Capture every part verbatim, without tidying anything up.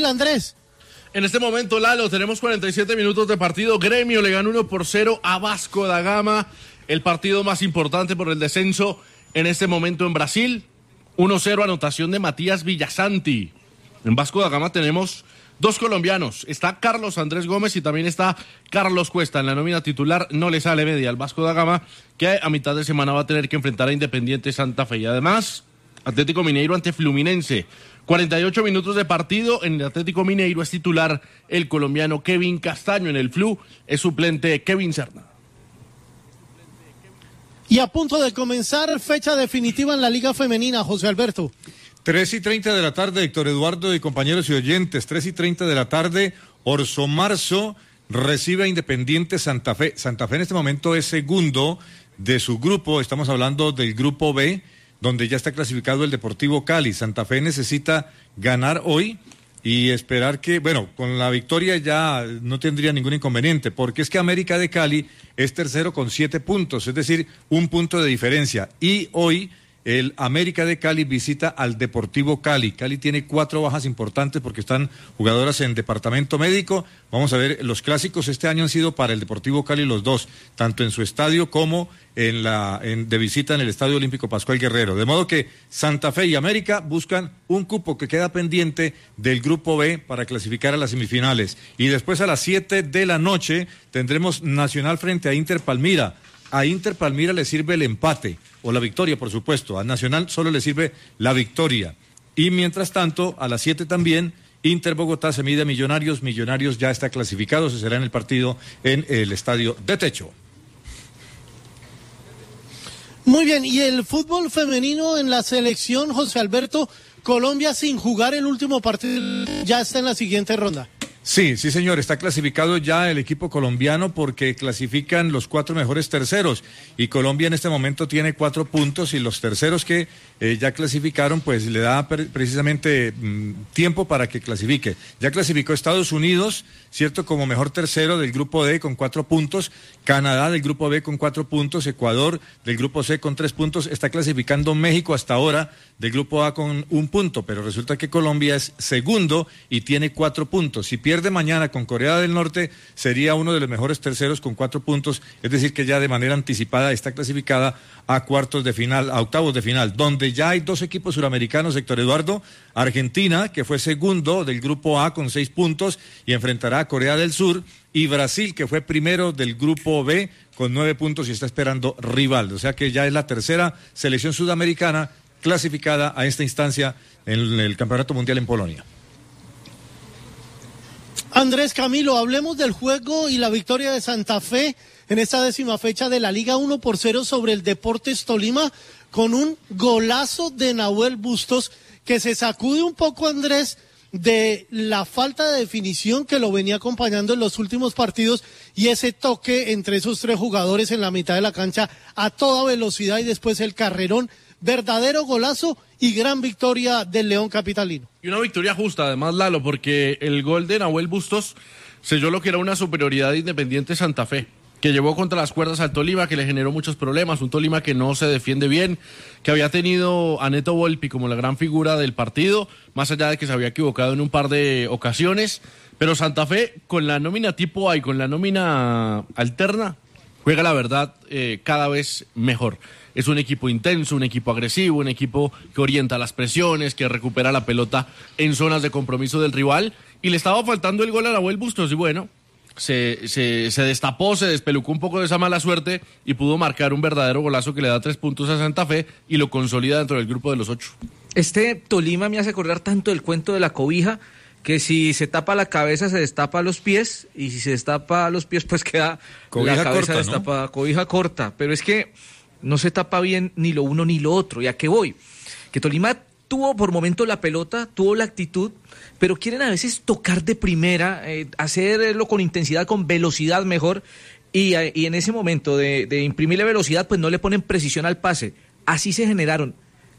Brasil, Andrés. En este momento, Lalo, tenemos cuarenta y siete minutos de partido. Gremio le ganó uno por cero a Vasco da Gama, el partido más importante por el descenso en este momento en Brasil. uno cero, anotación de Matías Villasanti. En Vasco da Gama tenemos dos colombianos. Está Carlos Andrés Gómez y también está Carlos Cuesta. En la nómina titular no le sale media al Vasco da Gama, que a mitad de semana va a tener que enfrentar a Independiente Santa Fe. Y además, Atlético Mineiro ante Fluminense. cuarenta y ocho minutos de partido. En el Atlético Mineiro es titular el colombiano Kevin Castaño. En el Flu es suplente Kevin Serna. Y a punto de comenzar fecha definitiva en la Liga Femenina, José Alberto. tres y treinta de la tarde, Héctor Eduardo y compañeros y oyentes. tres y treinta de la tarde, Orso Marzo recibe a Independiente Santa Fe. Santa Fe en este momento es segundo de su grupo. Estamos hablando del grupo B, donde ya está clasificado el Deportivo Cali. Santa Fe necesita ganar hoy y esperar que, bueno, con la victoria ya no tendría ningún inconveniente, porque es que América de Cali es tercero con siete puntos, es decir, un punto de diferencia. Y hoy el América de Cali visita al Deportivo Cali. Cali tiene cuatro bajas importantes porque están jugadoras en departamento médico. Vamos a ver, los clásicos este año han sido para el Deportivo Cali los dos, tanto en su estadio como en la en, de visita en el Estadio Olímpico Pascual Guerrero. De modo que Santa Fe y América buscan un cupo que queda pendiente del Grupo B para clasificar a las semifinales. Y después a las siete de la noche tendremos Nacional frente a Inter Palmira. A Inter Palmira le sirve el empate, o la victoria, por supuesto. A Nacional solo le sirve la victoria. Y mientras tanto, a las siete también, Inter Bogotá se mide a Millonarios. Millonarios ya está clasificado, se será en el partido en el Estadio de Techo. Muy bien, y el fútbol femenino en la selección, José Alberto, Colombia sin jugar el último partido, ya está en la siguiente ronda. Sí, sí señor, está clasificado ya el equipo colombiano porque clasifican los cuatro mejores terceros y Colombia en este momento tiene cuatro puntos y los terceros que eh, ya clasificaron pues le da per- precisamente mmm, tiempo para que clasifique. Ya clasificó Estados Unidos, cierto, como mejor tercero del grupo D con cuatro puntos, Canadá del grupo B con cuatro puntos, Ecuador del grupo C con tres puntos, está clasificando México hasta ahora del grupo A con un punto, pero resulta que Colombia es segundo y tiene cuatro puntos. Si pierde mañana con Corea del Norte, sería uno de los mejores terceros con cuatro puntos, es decir que ya de manera anticipada está clasificada a cuartos de final, a octavos de final, donde ya hay dos equipos suramericanos, Héctor Eduardo. Argentina, que fue segundo del grupo A con seis puntos y enfrentará a Corea del Sur, y Brasil, que fue primero del grupo B con nueve puntos y está esperando rival, o sea que ya es la tercera selección sudamericana clasificada a esta instancia en el Campeonato Mundial en Polonia. Andrés Camilo, hablemos del juego y la victoria de Santa Fe en esta décima fecha de la Liga, uno por cero sobre el Deportes Tolima, con un golazo de Nahuel Bustos que se sacude un poco, Andrés, de la falta de definición que lo venía acompañando en los últimos partidos y ese toque entre esos tres jugadores en la mitad de la cancha a toda velocidad y después el carrerón. Verdadero golazo y gran victoria del León capitalino. Y una victoria justa, además, Lalo, porque el gol de Nahuel Bustos selló lo que era una superioridad de Independiente Santa Fe, que llevó contra las cuerdas al Tolima, que le generó muchos problemas, un Tolima que no se defiende bien, que había tenido a Neto Volpi como la gran figura del partido, más allá de que se había equivocado en un par de ocasiones, pero Santa Fe, con la nómina tipo A y con la nómina alterna, juega la verdad eh, cada vez mejor. Es un equipo intenso, un equipo agresivo, un equipo que orienta las presiones, que recupera la pelota en zonas de compromiso del rival, y le estaba faltando el gol a Nahuel Bustos, y bueno, se, se, se destapó, se despelucó un poco de esa mala suerte y pudo marcar un verdadero golazo que le da tres puntos a Santa Fe y lo consolida dentro del grupo de los ocho. Este Tolima me hace acordar tanto del cuento de la cobija, que si se tapa la cabeza se destapa los pies, y si se destapa los pies pues queda cobija la cabeza corta, destapada, ¿no? Cobija corta, pero es que no se tapa bien ni lo uno ni lo otro. ¿Y a qué voy? Que Tolima tuvo por momento la pelota, tuvo la actitud, pero quieren a veces tocar de primera, eh, hacerlo con intensidad, con velocidad mejor, y, y en ese momento de, de imprimirle velocidad pues no le ponen precisión al pase. Así se generaron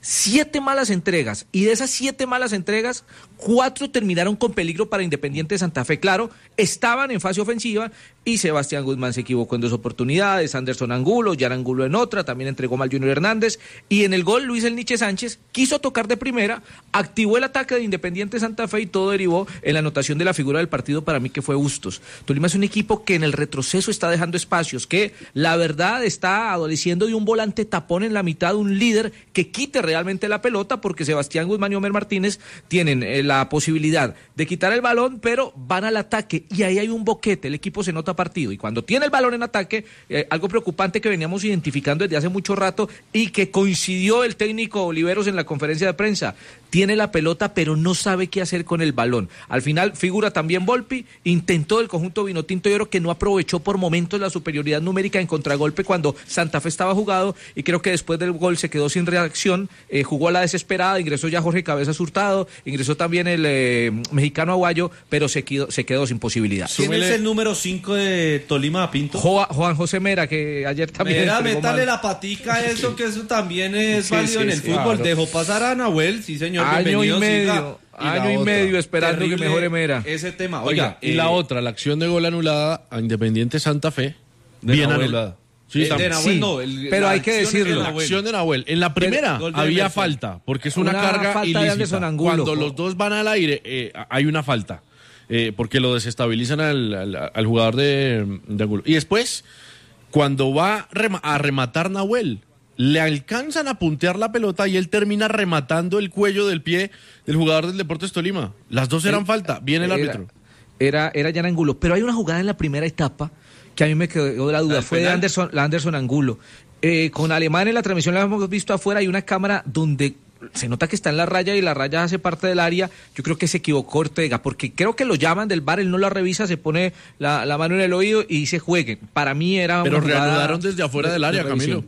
siete malas entregas, y de esas siete malas entregas, cuatro terminaron con peligro para Independiente Santa Fe. Claro, estaban en fase ofensiva y Sebastián Guzmán se equivocó en dos oportunidades, Anderson Angulo, Jan Angulo en otra, también entregó mal Junior Hernández, y en el gol Luis El Niche Sánchez quiso tocar de primera, activó el ataque de Independiente Santa Fe y todo derivó en la anotación de la figura del partido para mí, que fue Bustos. Tolima es un equipo que en el retroceso está dejando espacios, que la verdad está adoleciendo de un volante tapón en la mitad, un líder que quite realmente la pelota, porque Sebastián Guzmán y Homer Martínez tienen eh, la posibilidad de quitar el balón, pero van al ataque y ahí hay un boquete, el equipo se nota partido, y cuando tiene el balón en ataque, eh, algo preocupante que veníamos identificando desde hace mucho rato y que coincidió el técnico Oliveros en la conferencia de prensa, tiene la pelota pero no sabe qué hacer con el balón. Al final figura también Volpi, intentó el conjunto vinotinto, yo creo que no aprovechó por momentos la superioridad numérica en contragolpe cuando Santa Fe estaba jugado, y creo que después del gol se quedó sin reacción, eh, jugó a la desesperada, ingresó ya Jorge Cabezas Hurtado, ingresó también el eh, mexicano Aguayo, pero se quedó, se quedó sin posibilidad. ¿Quién es el número cinco de Tolima, Pinto? Jo, Juan José Mera, que ayer también... Mera, métale mal la patica a eso, que eso también es sí, válido sí, en el sí, fútbol. Claro. Dejó pasar a Nahuel, sí señor, año bienvenido. Y medio, y año y medio esperando que mejore Mera. Ese tema. Oiga, Oiga y eh, la otra, la acción de gol anulada a Independiente Santa Fe, bien anulada. Sí, eh, de Nahuel, sí, no, el, pero hay que decirlo. La acción de Nahuel. En la primera había falta, porque es una, una carga ilícita. Cuando los dos van al aire, eh, hay una falta, eh, porque lo desestabilizan al, al, al jugador de, de Angulo. Y después, cuando va a rematar Nahuel, le alcanzan a puntear la pelota y él termina rematando el cuello del pie del jugador del Deportes Tolima. Las dos eran falta. Viene el árbitro. Era, era Jan Angulo, pero hay una jugada en la primera etapa que a mí me quedó la duda, fue de Anderson, la Anderson Angulo. Eh, con Alemán en la transmisión la hemos visto afuera, hay una cámara donde se nota que está en la raya y la raya hace parte del área. Yo creo que se equivocó Ortega, porque creo que lo llaman del V A R, él no la revisa, se pone la, la mano en el oído y dice juegue. Para mí era Pero una reanudaron desde afuera de, del área, de Camilo.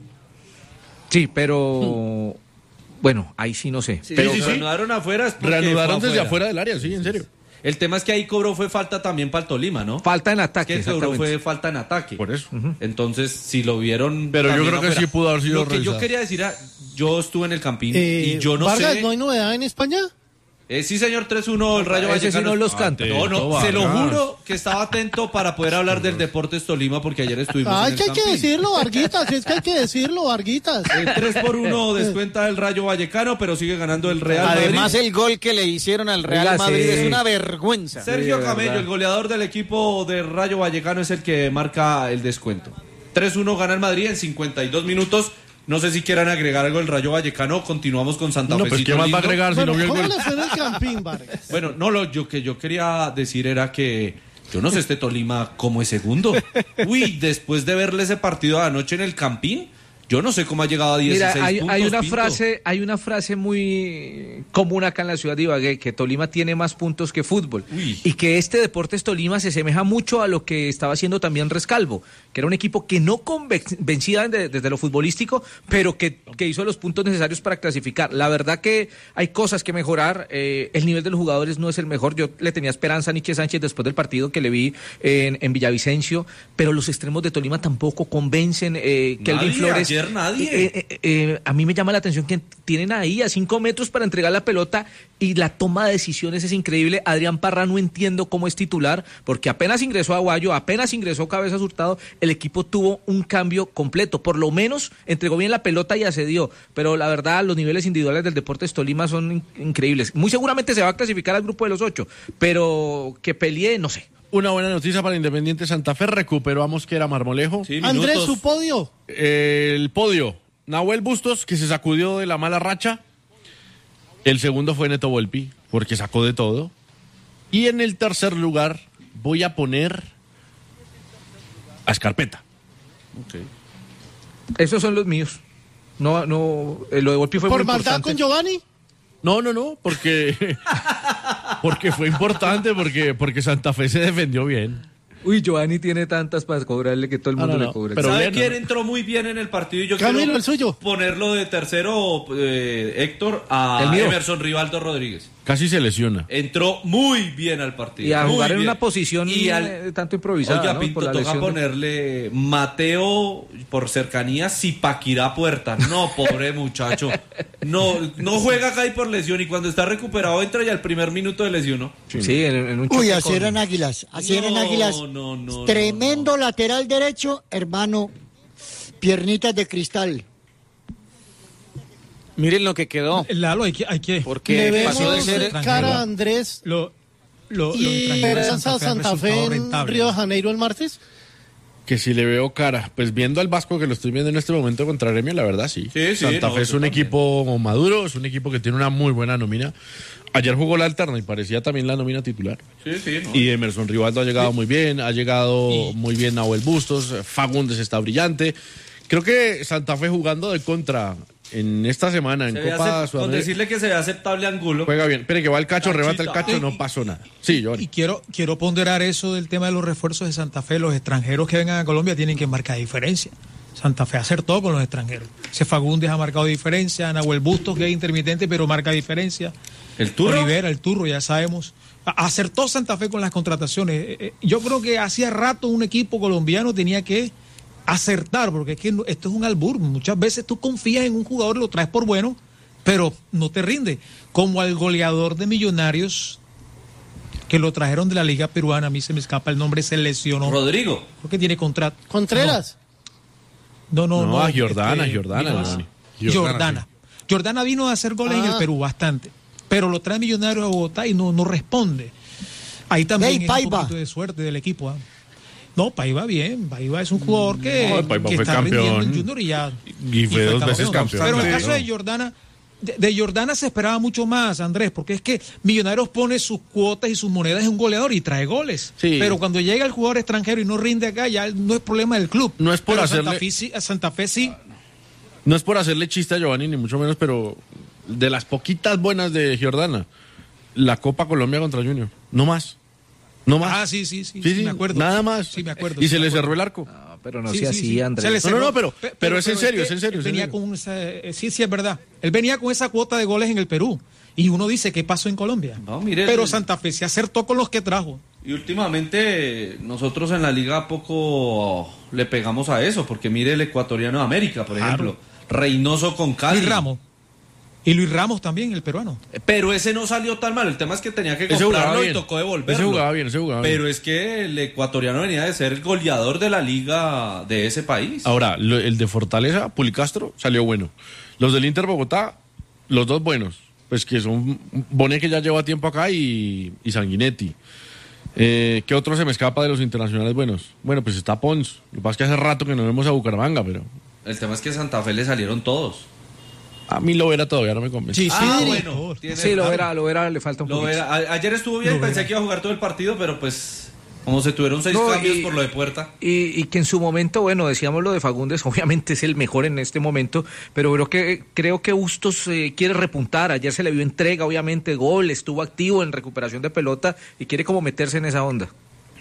Sí, pero... Hmm. Bueno, ahí sí no sé. Sí, pero sí, sí. Reanudaron afuera. Reanudaron desde afuera del área, sí, en serio. El tema es que ahí cobró fue falta también para el Tolima, ¿no? Falta en ataque. Es que cobró fue falta en ataque. Por eso. Uh-huh. Entonces, si lo vieron... Pero yo creo afuera, que sí pudo haber sido Lo que revisado. yo quería decir, era, yo estuve en el Campín eh, y yo no Vargas, sé... ¿no hay novedad en España? Eh, sí, señor, tres uno, el Rayo Vallecano. Ese sí no los canta. No, no, se lo juro que estaba atento para poder hablar del Deportes Tolima, porque ayer estuvimos Ay, en el que hay Campín. que decirlo, Varguitas, es que hay que decirlo, Varguitas. El tres por uno descuenta el Rayo Vallecano, pero sigue ganando el Real Madrid. Además, el gol que le hicieron al Real Oiga, Madrid sí. es una vergüenza. Sergio Sí, Camello, verdad. el goleador del equipo de Rayo Vallecano, es el que marca el descuento. tres uno gana el Madrid en cincuenta y dos minutos. No sé si quieran agregar algo el Rayo Vallecano. Continuamos con Santa Fe. No, pues ¿qué más va a agregar si Bueno, no vio el ¿cómo gol? le fue en el Campín, Vargas? Bueno, no, lo yo, que yo quería decir era que yo no sé este Tolima cómo es segundo. Uy, después de verle ese partido de anoche en el Campín, yo no sé cómo ha llegado a dieciséis Mira, hay, puntos. hay una Pinto. frase, hay una frase muy común acá en la ciudad de Ibagué, que Tolima tiene más puntos que fútbol. Uy. Y que este Deportes Tolima se asemeja mucho a lo que estaba haciendo también Rescalvo, que era un equipo que no convencía de- desde lo futbolístico, pero que, que hizo los puntos necesarios para clasificar. La verdad que hay cosas que mejorar, eh, el nivel de los jugadores no es el mejor. Yo le tenía esperanza a Nietzsche Sánchez después del partido que le vi en, en Villavicencio, pero los extremos de Tolima tampoco convencen. Eh, Kelvin Nadie, Flores. ayer nadie. Eh, eh, eh, a mí me llama la atención que tienen ahí a cinco metros para entregar la pelota y la toma de decisiones es increíble. Adrián Parra no entiendo cómo es titular, porque apenas ingresó Aguayo, apenas ingresó Cabezas Hurtado, el equipo tuvo un cambio completo. Por lo menos entregó bien la pelota y accedió, pero la verdad los niveles individuales del Deportes Tolima son in- increíbles. Muy seguramente se va a clasificar al grupo de los ocho, pero que pelee, no sé. Una buena noticia para Independiente Santa Fe, recuperó a Mosquera Marmolejo. Sí, Andrés, minutos. su podio. El podio, Nahuel Bustos, que se sacudió de la mala racha. El segundo fue Neto Volpi, porque sacó de todo. Y en el tercer lugar voy a poner a Escarpeta. Okay. Esos son los míos. No, no, eh, lo de Volpi fue ¿Por muy maldad importante. con Giovanni? No, no, no, porque, porque fue importante, porque, porque Santa Fe se defendió bien. Uy, Giovanni tiene tantas para cobrarle que todo el Ah, mundo no, le no, cobra. pero ¿Sabe bien, quién ¿no? entró muy bien en el partido? Y yo Camilo, quiero el suyo. ponerlo de tercero, eh, Héctor, a El mío. Emerson Rivaldo Rodríguez. Casi se lesiona. Entró muy bien al partido. Y a muy jugar en bien. una posición y al, eh, tanto improvisada. Oiga, ¿no? Pinto, Por la toca lesión de- ponerle Mateo por cercanía, Zipaquirá Puerta. No, pobre muchacho. No, no juega acá y por lesión. Y cuando está recuperado entra y al primer minuto de lesión, ¿no? Sí, en, en un Uy, choque así con- eran Águilas, así eran No, Águilas. no, no, Tremendo no, no. lateral derecho, hermano, piernitas de cristal. Miren lo que quedó. Lalo, hay que, hay que Porque Le pasó de vemos ser cara a Andrés lo, lo, lo y extranjero de esperanza a Santa Fe han Santa Fe resultado en rentables. Río de Janeiro el martes. Que si le veo cara, pues viendo al Vasco que lo estoy viendo en este momento contra Gremio, la verdad sí. Sí, sí, Santa no, Fe es yo un también. equipo maduro, es un equipo que tiene una muy buena nómina. Ayer jugó la alterna y parecía también la nómina titular. Sí, sí, no. Y Emerson Rivaldo ha llegado muy bien, ha llegado Y- muy bien Nahuel Bustos, Fagundes está brillante. Creo que Santa Fe jugando de contra en esta semana en Se ve Copa acep- con Sudamérica decirle que se ve aceptable Angulo. juega bien. Espere que va el cacho, Cachito. rebata el cacho, no pasó nada. Sí, yo. Y quiero, quiero ponderar eso del tema de los refuerzos de Santa Fe. Los extranjeros que vengan a Colombia tienen que marcar diferencia. Santa Fe acertó con los extranjeros. Ese Fagundes ha marcado diferencia, Nahuel Bustos, que es intermitente, pero marca diferencia. ¿El Turro? Rivera, el Turro, ya sabemos. A- Acertó Santa Fe con las contrataciones. Eh, eh, Yo creo que hacía rato un equipo colombiano tenía que acertar, porque es que no- esto es un albur. Muchas veces tú confías en un jugador, lo traes por bueno, pero no te rinde. Como al goleador de Millonarios, que lo trajeron de la Liga Peruana, a mí se me escapa el nombre, se lesionó. Rodrigo. Creo que tiene contrato. Contreras. No, no, no. No, a Giordana, este, Giordana, vino a- Giovanni. Giordana. Giordana, Giordana vino a hacer goles en el Ah. Perú, bastante. Pero lo trae Millonarios a Bogotá y no, no responde. Ahí también Ey, es un Paiva. poquito de suerte del equipo. ¿ah? No, Paiva bien. Paiva es un jugador que, No, Paiva que fue está campeón. rindiendo en Junior y ya. Y fue dos veces campeón. Pero en el Claro. caso de Giordana, de, de Giordana se esperaba mucho más, Andrés, porque es que Millonarios pone sus cuotas y sus monedas en un goleador y trae goles. Sí. Pero cuando llega el jugador extranjero y no rinde acá, ya no es problema del club. No es por Pero hacerle- Santa Fe, sí- a Santa Fe sí. No es por hacerle chiste a Giovanni, ni mucho menos, pero de las poquitas buenas de Giordana, la Copa Colombia contra Junior. No más. No más. Ah, sí, sí, sí, Sí, sí, sí, me acuerdo. nada más. Sí, me acuerdo. Y sí, se me le acuerdo. cerró el arco. No, pero no Sí, sea sí, así, sí. Andrés. Se le No, cerró. no, no, pero- Pe- pero es en serio, que es en serio, él es en venía serio. con esa, eh, sí, sí, es verdad. Él venía con esa cuota de goles en el Perú. Y uno dice, ¿qué pasó en Colombia? No, mire, pero el- Santa Fe se acertó con los que trajo. Y últimamente nosotros en la liga poco le pegamos a eso, porque mire el ecuatoriano de América, por Claro. ejemplo. Reynoso con Cali. Luis Ramos. Y Luis Ramos también, el peruano. Pero ese no salió tan mal. El tema es que tenía que Ese jugaba comprarlo y bien. tocó devolverlo. Ese jugaba bien, ese jugaba bien. Pero es que el ecuatoriano venía de ser el goleador de la liga de ese país. Ahora, lo- el de Fortaleza, Pulicastro, salió bueno. Los del Inter Bogotá, los dos buenos. Pues que son Bonet, que ya lleva tiempo acá, y, y Sanguinetti. Eh, ¿Qué otro se me escapa de los internacionales buenos? Bueno, pues está Pons. Lo que pasa es que hace rato que no vemos a Bucaramanga, pero El tema es que a Santa Fe le salieron todos. a mí lo era todavía no me convence. Sí, Ah, sí, bueno. tiene- Sí, lo ah, verá, lo verá, le falta un lo poquito. verá. A- Ayer estuvo bien, Lo pensé verá. que iba a jugar todo el partido, pero pues como se tuvieron seis No, cambios y- por lo de Puerta. Y, y que en su momento, bueno, decíamos lo de Fagundes, obviamente es el mejor en este momento, pero creo que creo que Bustos eh, quiere repuntar. Ayer se le vio entrega, obviamente, gol, estuvo activo en recuperación de pelota y quiere como meterse en esa onda.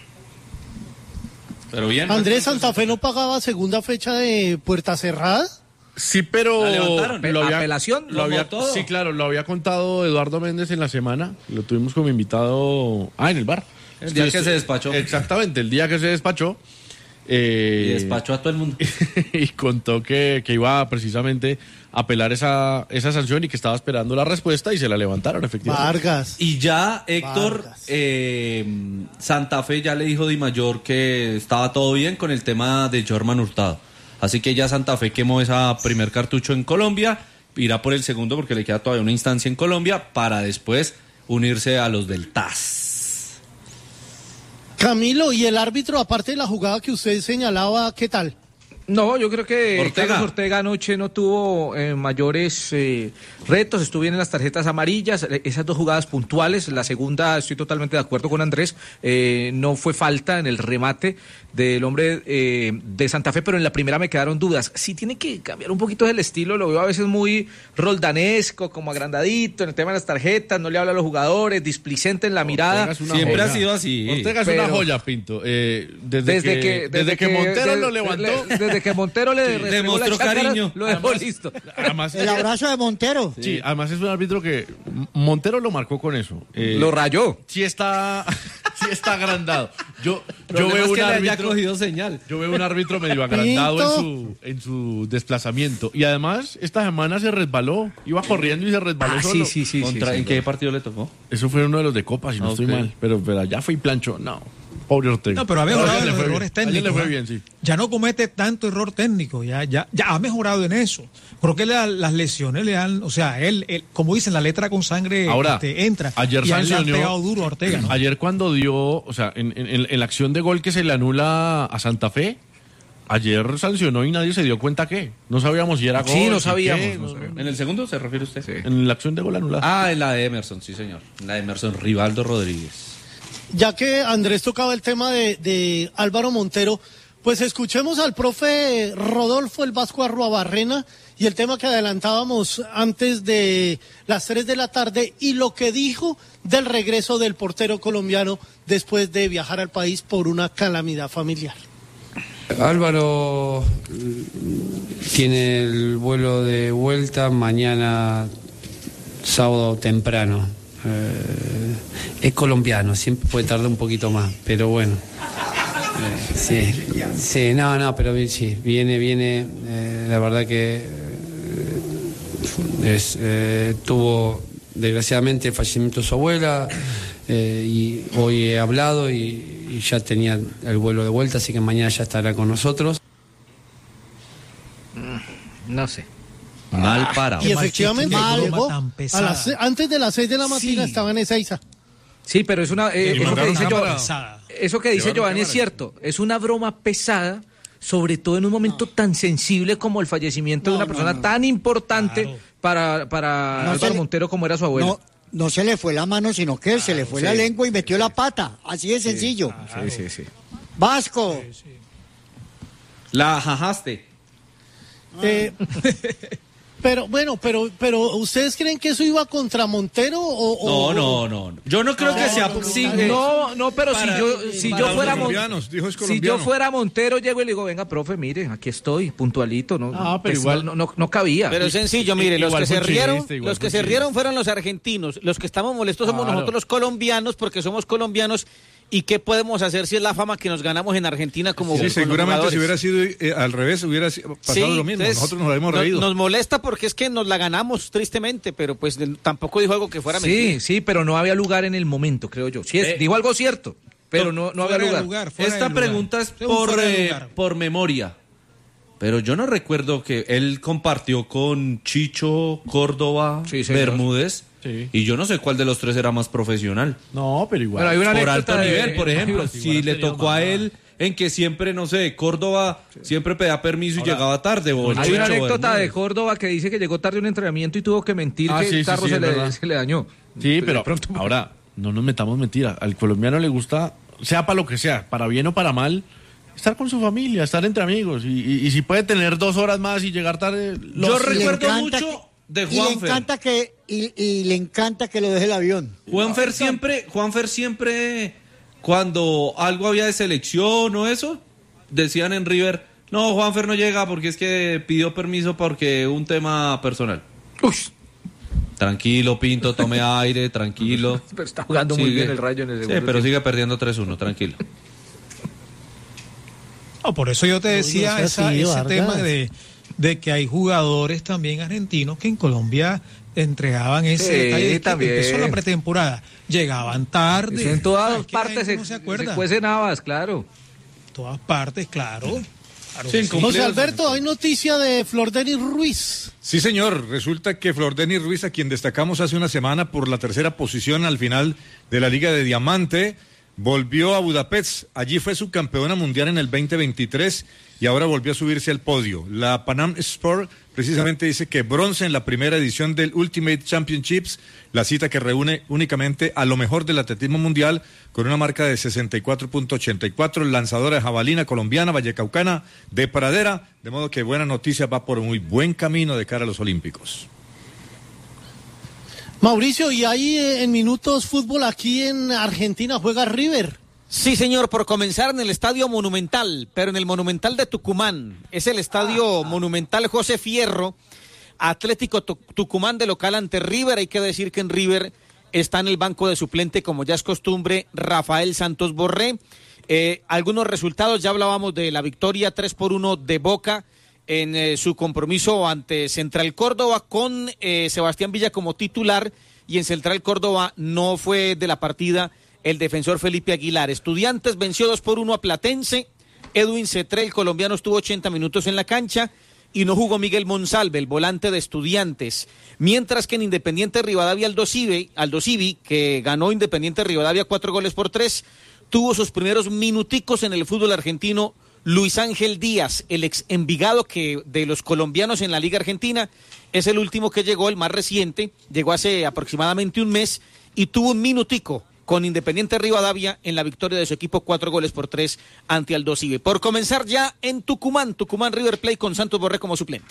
Pero bien. Andrés, Santa Fe no pagaba segunda fecha de puerta cerrada. Sí, pero La levantaron. lo había, Apelación, lo había- como todo. sí, claro, lo había contado Eduardo Méndez en la semana. Lo tuvimos como invitado. Ah, en el bar. El día que se despachó. Exactamente, el día que se despachó. eh, Y despachó a todo el mundo. y contó que, que iba precisamente a apelar esa, esa sanción y que estaba esperando la respuesta y se la levantaron, efectivamente. Vargas. Y ya Héctor, Vargas. eh, Santa Fe ya le dijo Di Mayor que estaba todo bien con el tema de Jorman Hurtado. Así que ya Santa Fe quemó esa primer cartucho en Colombia, irá por el segundo porque le queda todavía una instancia en Colombia para después unirse a los del T A S. Camilo, y el árbitro, aparte de la jugada que usted señalaba, ¿qué tal? No, yo creo que Ortega. Carlos Ortega anoche no tuvo eh, mayores eh, retos, estuvo bien en las tarjetas amarillas, eh, esas dos jugadas puntuales, la segunda estoy totalmente de acuerdo con Andrés, eh, no fue falta en el remate del hombre eh, de Santa Fe, pero en la primera me quedaron dudas. Sí tiene que cambiar un poquito el estilo, lo veo a veces muy roldanesco, como agrandadito en el tema de las tarjetas, no le habla a los jugadores, displicente en la mirada. Ortega es una Siempre joya. ha sido así. Ortega es Pero- una joya, Pinto. Eh, desde, Desde que, que, desde que Montero de- lo levantó. Desde desde que Montero le Sí, le demostró cariño. lo dejó Además- listo. Además, El abrazo de Montero. sí, además es un árbitro que Montero lo marcó con eso. Eh, Lo rayó. Sí está, sí está agrandado. Yo, yo Problema veo es un que le haya árbitro, cogido señal. yo veo un árbitro medio agrandado Pinto. en su, en su desplazamiento. Y además, esta semana se resbaló. Iba corriendo y se resbaló Ah, solo. sí, sí, sí. Contra- sí, ¿En sí. qué partido le tocó? Eso fue uno de los de Copa, si no Ah, estoy ok. mal. Pero, pero allá fue y planchó. No, pobre Ortega. No, pero ha mejorado Ayer en le los fue errores bien. Ayer técnicos. le fue ¿eh? bien, sí. Ya no comete tanto error técnico, ya, ya, ya ha mejorado en eso. Creo que la- las lesiones le dan, o sea, él, él, como dicen, la letra con sangre Ahora, este, entra. ayer y a él le han sancionó- pegado duro a Ortega, ¿no? Ayer cuando dio, o sea, en, en- en la acción de gol que se le anula a Santa Fe, ayer sancionó y nadie se dio cuenta que no sabíamos si era gol. Sí, no si sabíamos, qué, no no- sabíamos. ¿En el segundo se refiere usted? En la acción de gol anulada. Ah, en la de Emerson, sí, señor. En la de Emerson, Rivaldo Rodríguez. Ya que Andrés tocaba el tema de, de Álvaro Montero, pues escuchemos al profe Rodolfo el Vasco Arruabarrena y el tema que adelantábamos antes de las tres de la tarde y lo que dijo del regreso del portero colombiano después de viajar al país por una calamidad familiar. Álvaro mm, tiene el vuelo de vuelta mañana sábado temprano. Eh, es colombiano, siempre puede tardar un poquito más, pero bueno. Eh, sí, sí, no, no, pero vi- sí, viene, viene, eh, la verdad que eh, es, eh, tuvo desgraciadamente el fallecimiento de su abuela eh, y hoy he hablado y, y ya tenía el vuelo de vuelta, así que mañana ya estará con nosotros. No sé. Mal parado. Y efectivamente Qué broma llegó tan a pesada. las, antes de las seis de la mañana Sí. estaba en Ezeiza. Sí, pero es una. eh, Y eso, que mandaron dice cámara. Giovanni, eso que dice Llevaron Giovanni es cámara. cierto. Es una broma pesada, sobre todo en un momento tan sensible como el fallecimiento de No, una no, persona no. tan importante Claro. para, para No se Álvaro le- Montero como era su abuelo. No, no se le fue la mano, sino que se le fue la lengua y metió la pata. Así de sencillo. Sí, sí, sí. Vasco. La jajaste. Eh, pero bueno, pero pero ¿ustedes creen que eso iba contra Montero o, o- No, no, no. no. Yo no creo que sea. sí, eh, No, no, pero si para- yo, si para yo los fuera Mon- colombianos, dijo es si colombiano. yo fuera Montero, llego y le digo, venga, profe, mire, aquí estoy, puntualito, no, Ah, pero pues, igual- no, no, no cabía. Pero es sencillo, mire, los Igual que fue se un rieron, chiste, igual los fue que un se chiste. rieron fueron los argentinos. Los que estamos molestos somos Claro. nosotros los colombianos porque somos colombianos. ¿Y qué podemos hacer si es la fama que nos ganamos en Argentina como Sí, con los seguramente si jugadores? hubiera sido eh, al revés, hubiera si- pasado Sí, lo mismo. entonces, Nosotros nos habíamos no- reído. Nos molesta porque es que nos la ganamos tristemente, pero pues de- tampoco dijo algo que fuera Sí, mentira. sí, pero no había lugar en el momento, creo yo. Sí, es, Eh, digo algo cierto, pero no, no había Fuera de lugar. lugar, fuera Esta de lugar. pregunta es Es un por, fuera de eh, lugar. por memoria. Pero yo no recuerdo que él compartió con Chicho, Córdoba, Sí, señor. Bermúdez. Sí. Y yo no sé cuál de los tres era más profesional. No, pero igual. Bueno, hay una Por anécdota alto de- nivel, por ejemplo. igual Si le tenía tocó a mamá. él en que siempre, no sé, Córdoba siempre pedía permiso y Ahora, llegaba tarde. O con Hay una Chicho anécdota Bermúdez. de Córdoba que dice que llegó tarde a un entrenamiento y tuvo que mentir Ah, que sí, el sí, carro sí, se, es le, verdad. se le dañó. Sí, De pero pronto- ahora no nos metamos mentira. Al colombiano le gusta, sea para lo que sea, para bien o para mal, estar con su familia, estar entre amigos. Y, y- y si puede tener dos horas más y llegar tarde, lo Yo hace. Y le recuerdo encanta mucho que- de Y le Juanfer. encanta que, y, y le encanta que lo deje el avión. Juanfer siempre, Juanfer siempre, cuando algo había de selección o eso, decían en River, no, Juanfer no llega porque es que pidió permiso porque un tema personal. Uy, Tranquilo, Pinto, tome aire, tranquilo. pero está jugando muy Sigue. bien el Rayo en el Sí, segundo pero tiempo. sigue perdiendo tres uno, tranquilo. No, por eso yo te decía no sea esa- así, ese Vargas. tema de, de que hay jugadores también argentinos que en Colombia entregaban ese Sí, detalle de que también. empezó la pretemporada. Llegaban tarde. Eso en todas Es que la partes gente se, no se se acuerda. cuecen habas, claro. Todas partes, claro. Claro Sí, que en sí. José Alberto, hay noticia de Flor Denis Ruiz. Sí, señor. Resulta que Flor Denis Ruiz, a quien destacamos hace una semana por la tercera posición al final de la Liga de Diamante, volvió a Budapest. Allí fue subcampeona mundial en el veinte veintitrés y ahora volvió a subirse al podio. La Panam Sport precisamente dice que bronce en la primera edición del Ultimate Championships, la cita que reúne únicamente a lo mejor del atletismo mundial con una marca de sesenta y cuatro punto ochenta y cuatro, lanzadora de jabalina colombiana, vallecaucana, de pradera, de modo que buena noticia, va por muy buen camino de cara a los Olímpicos. Mauricio, y ahí eh, en minutos fútbol aquí en Argentina juega River. Sí, señor, por comenzar en el Estadio Monumental, pero en el Monumental de Tucumán. Es el Estadio ah, Monumental José Fierro. Atlético Tucumán de local ante River. Hay que decir que en River está en el banco de suplente, como ya es costumbre, Rafael Santos Borré. Eh, algunos resultados, ya hablábamos de la victoria tres por uno de Boca en eh, su compromiso ante Central Córdoba con eh, Sebastián Villa como titular, y en Central Córdoba no fue de la partida el defensor Felipe Aguilar. Estudiantes venció dos por uno a Platense. Edwin Cetré, el colombiano, estuvo ochenta minutos en la cancha y no jugó Miguel Monsalve, el volante de Estudiantes. Mientras que en Independiente Rivadavia, Aldo Civi, Aldo Civi, que ganó Independiente Rivadavia cuatro goles por tres, tuvo sus primeros minuticos en el fútbol argentino Luis Ángel Díaz, el ex Envigado, que de los colombianos en la Liga Argentina es el último que llegó, el más reciente, llegó hace aproximadamente un mes y tuvo un minutico con Independiente Rivadavia en la victoria de su equipo, cuatro goles por tres ante Aldo Civi. Por comenzar ya en Tucumán, Tucumán River Plate con Santos Borré como suplente.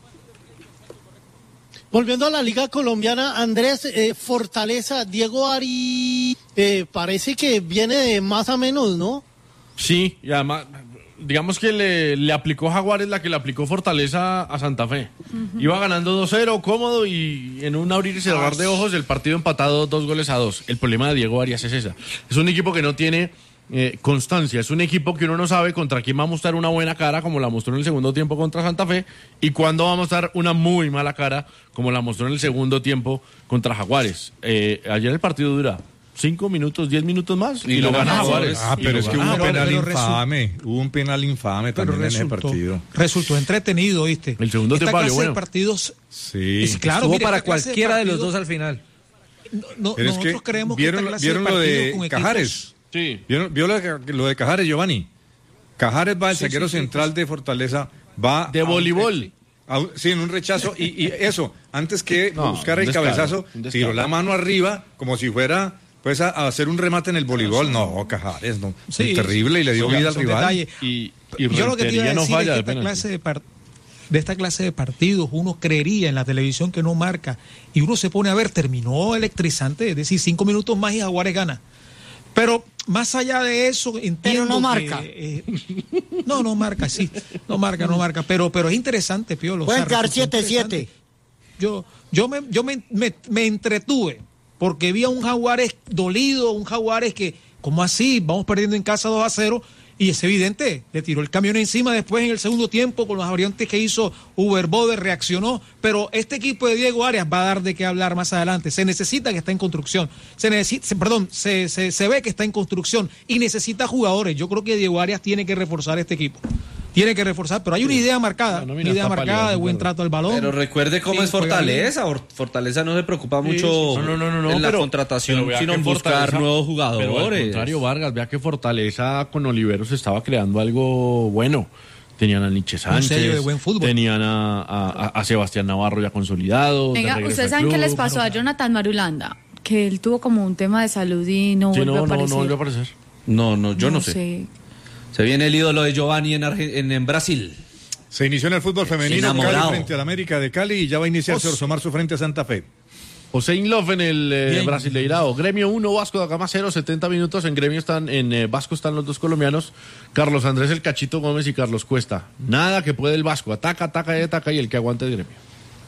Volviendo a la Liga Colombiana, Andrés, eh, Fortaleza, Diego Ari, eh, parece que viene de más a menos, ¿no? Sí, y además, digamos que le, le aplicó Jaguares la que le aplicó Fortaleza a Santa Fe. Uh-huh. Iba ganando dos cero, cómodo, y en un abrir y cerrar de ojos el partido empatado dos goles a dos. El problema de Diego Arias es esa. Es un equipo que no tiene eh, constancia, es un equipo que uno no sabe contra quién va a mostrar una buena cara, como la mostró en el segundo tiempo contra Santa Fe, y cuándo va a mostrar una muy mala cara, como la mostró en el segundo tiempo contra Jaguares. Eh, ayer el partido dura cinco minutos, diez minutos más y, y lo gana Jaguares. Ah, pero es que hubo un penal infame, hubo un penal infame también en ese partido. Resultó entretenido, ¿viste? El segundo tiempo valió bueno. Partidos, sí. Es, claro, estuvo mire, para cualquiera de, de los dos al final. No, no, pero nosotros es que creemos vieron, que esta vieron clase lo de, de Cajares. Sí. ¿Vieron, vio lo de, lo de Cajares, Giovanni? Cajares va, el sí, zaguero sí, central sí, de Fortaleza, va de voleibol. A, a, sí, en un rechazo, y, y eso, antes que no, buscar el descaro, cabezazo, tiró la mano arriba como si fuera pues a, a hacer un remate en el voleibol. No, Cajares, no, sí, terrible, y le dio vida al rival. Y, y yo lo que te iba a decir no falla es que esta clase de, par, de esta clase de partidos uno creería en la televisión que no marca, y uno se pone a ver, terminó electrizante, es decir, cinco minutos más y Jaguares gana. Pero más allá de eso, entiendo. Pero no que, marca. Eh, no, no marca, sí. No marca, no marca. Pero, pero es interesante, Piolo. Pueden o sea, quedar siete siete. Yo, yo, me, yo me, me, me entretuve porque vi a un Jaguares dolido, un Jaguares que, ¿cómo así? Vamos perdiendo en casa dos a cero. Y es evidente, le tiró el camión encima después en el segundo tiempo con las variantes que hizo Uber Bode, reaccionó. Pero este equipo de Diego Arias va a dar de qué hablar más adelante. Se necesita que está en construcción. Se necesita, se, perdón, se, se, se ve que está en construcción y necesita jugadores. Yo creo que Diego Arias tiene que reforzar este equipo. Tiene que reforzar, pero hay una idea marcada, no, no, una idea marcada de buen trato al balón. Pero recuerde cómo sí, es Fortaleza. Fortaleza no se preocupa mucho sí, no, no, no, no, en la pero, contratación, pero sino en buscar nuevos jugadores. Pero al contrario, Vargas, vea que Fortaleza con Oliveros estaba creando algo bueno. Tenían a Nietzsche Sánchez, de buen fútbol. Tenían a, a, a Sebastián Navarro ya consolidado. Venga, ¿ustedes saben qué les pasó a Jonathan Marulanda? Que él tuvo como un tema de salud y no sí, volvió no, a aparecer. No, no volvió a aparecer. No, no, yo no, no sé. sé. Se viene el ídolo de Giovanni en, Arge- en, en Brasil. Se inició en el fútbol femenino Cali frente al América de Cali y ya va a iniciarse Orso Marzo frente a Santa Fe. Hossein Love en el eh, Brasileirao. Gremio uno, Vasco da Gama cero, setenta minutos. En Gremio están, en eh, Vasco están los dos colombianos, Carlos Andrés el Cachito Gómez y Carlos Cuesta. Nada que puede el Vasco. Ataca, ataca y ataca, y el que aguante el Gremio.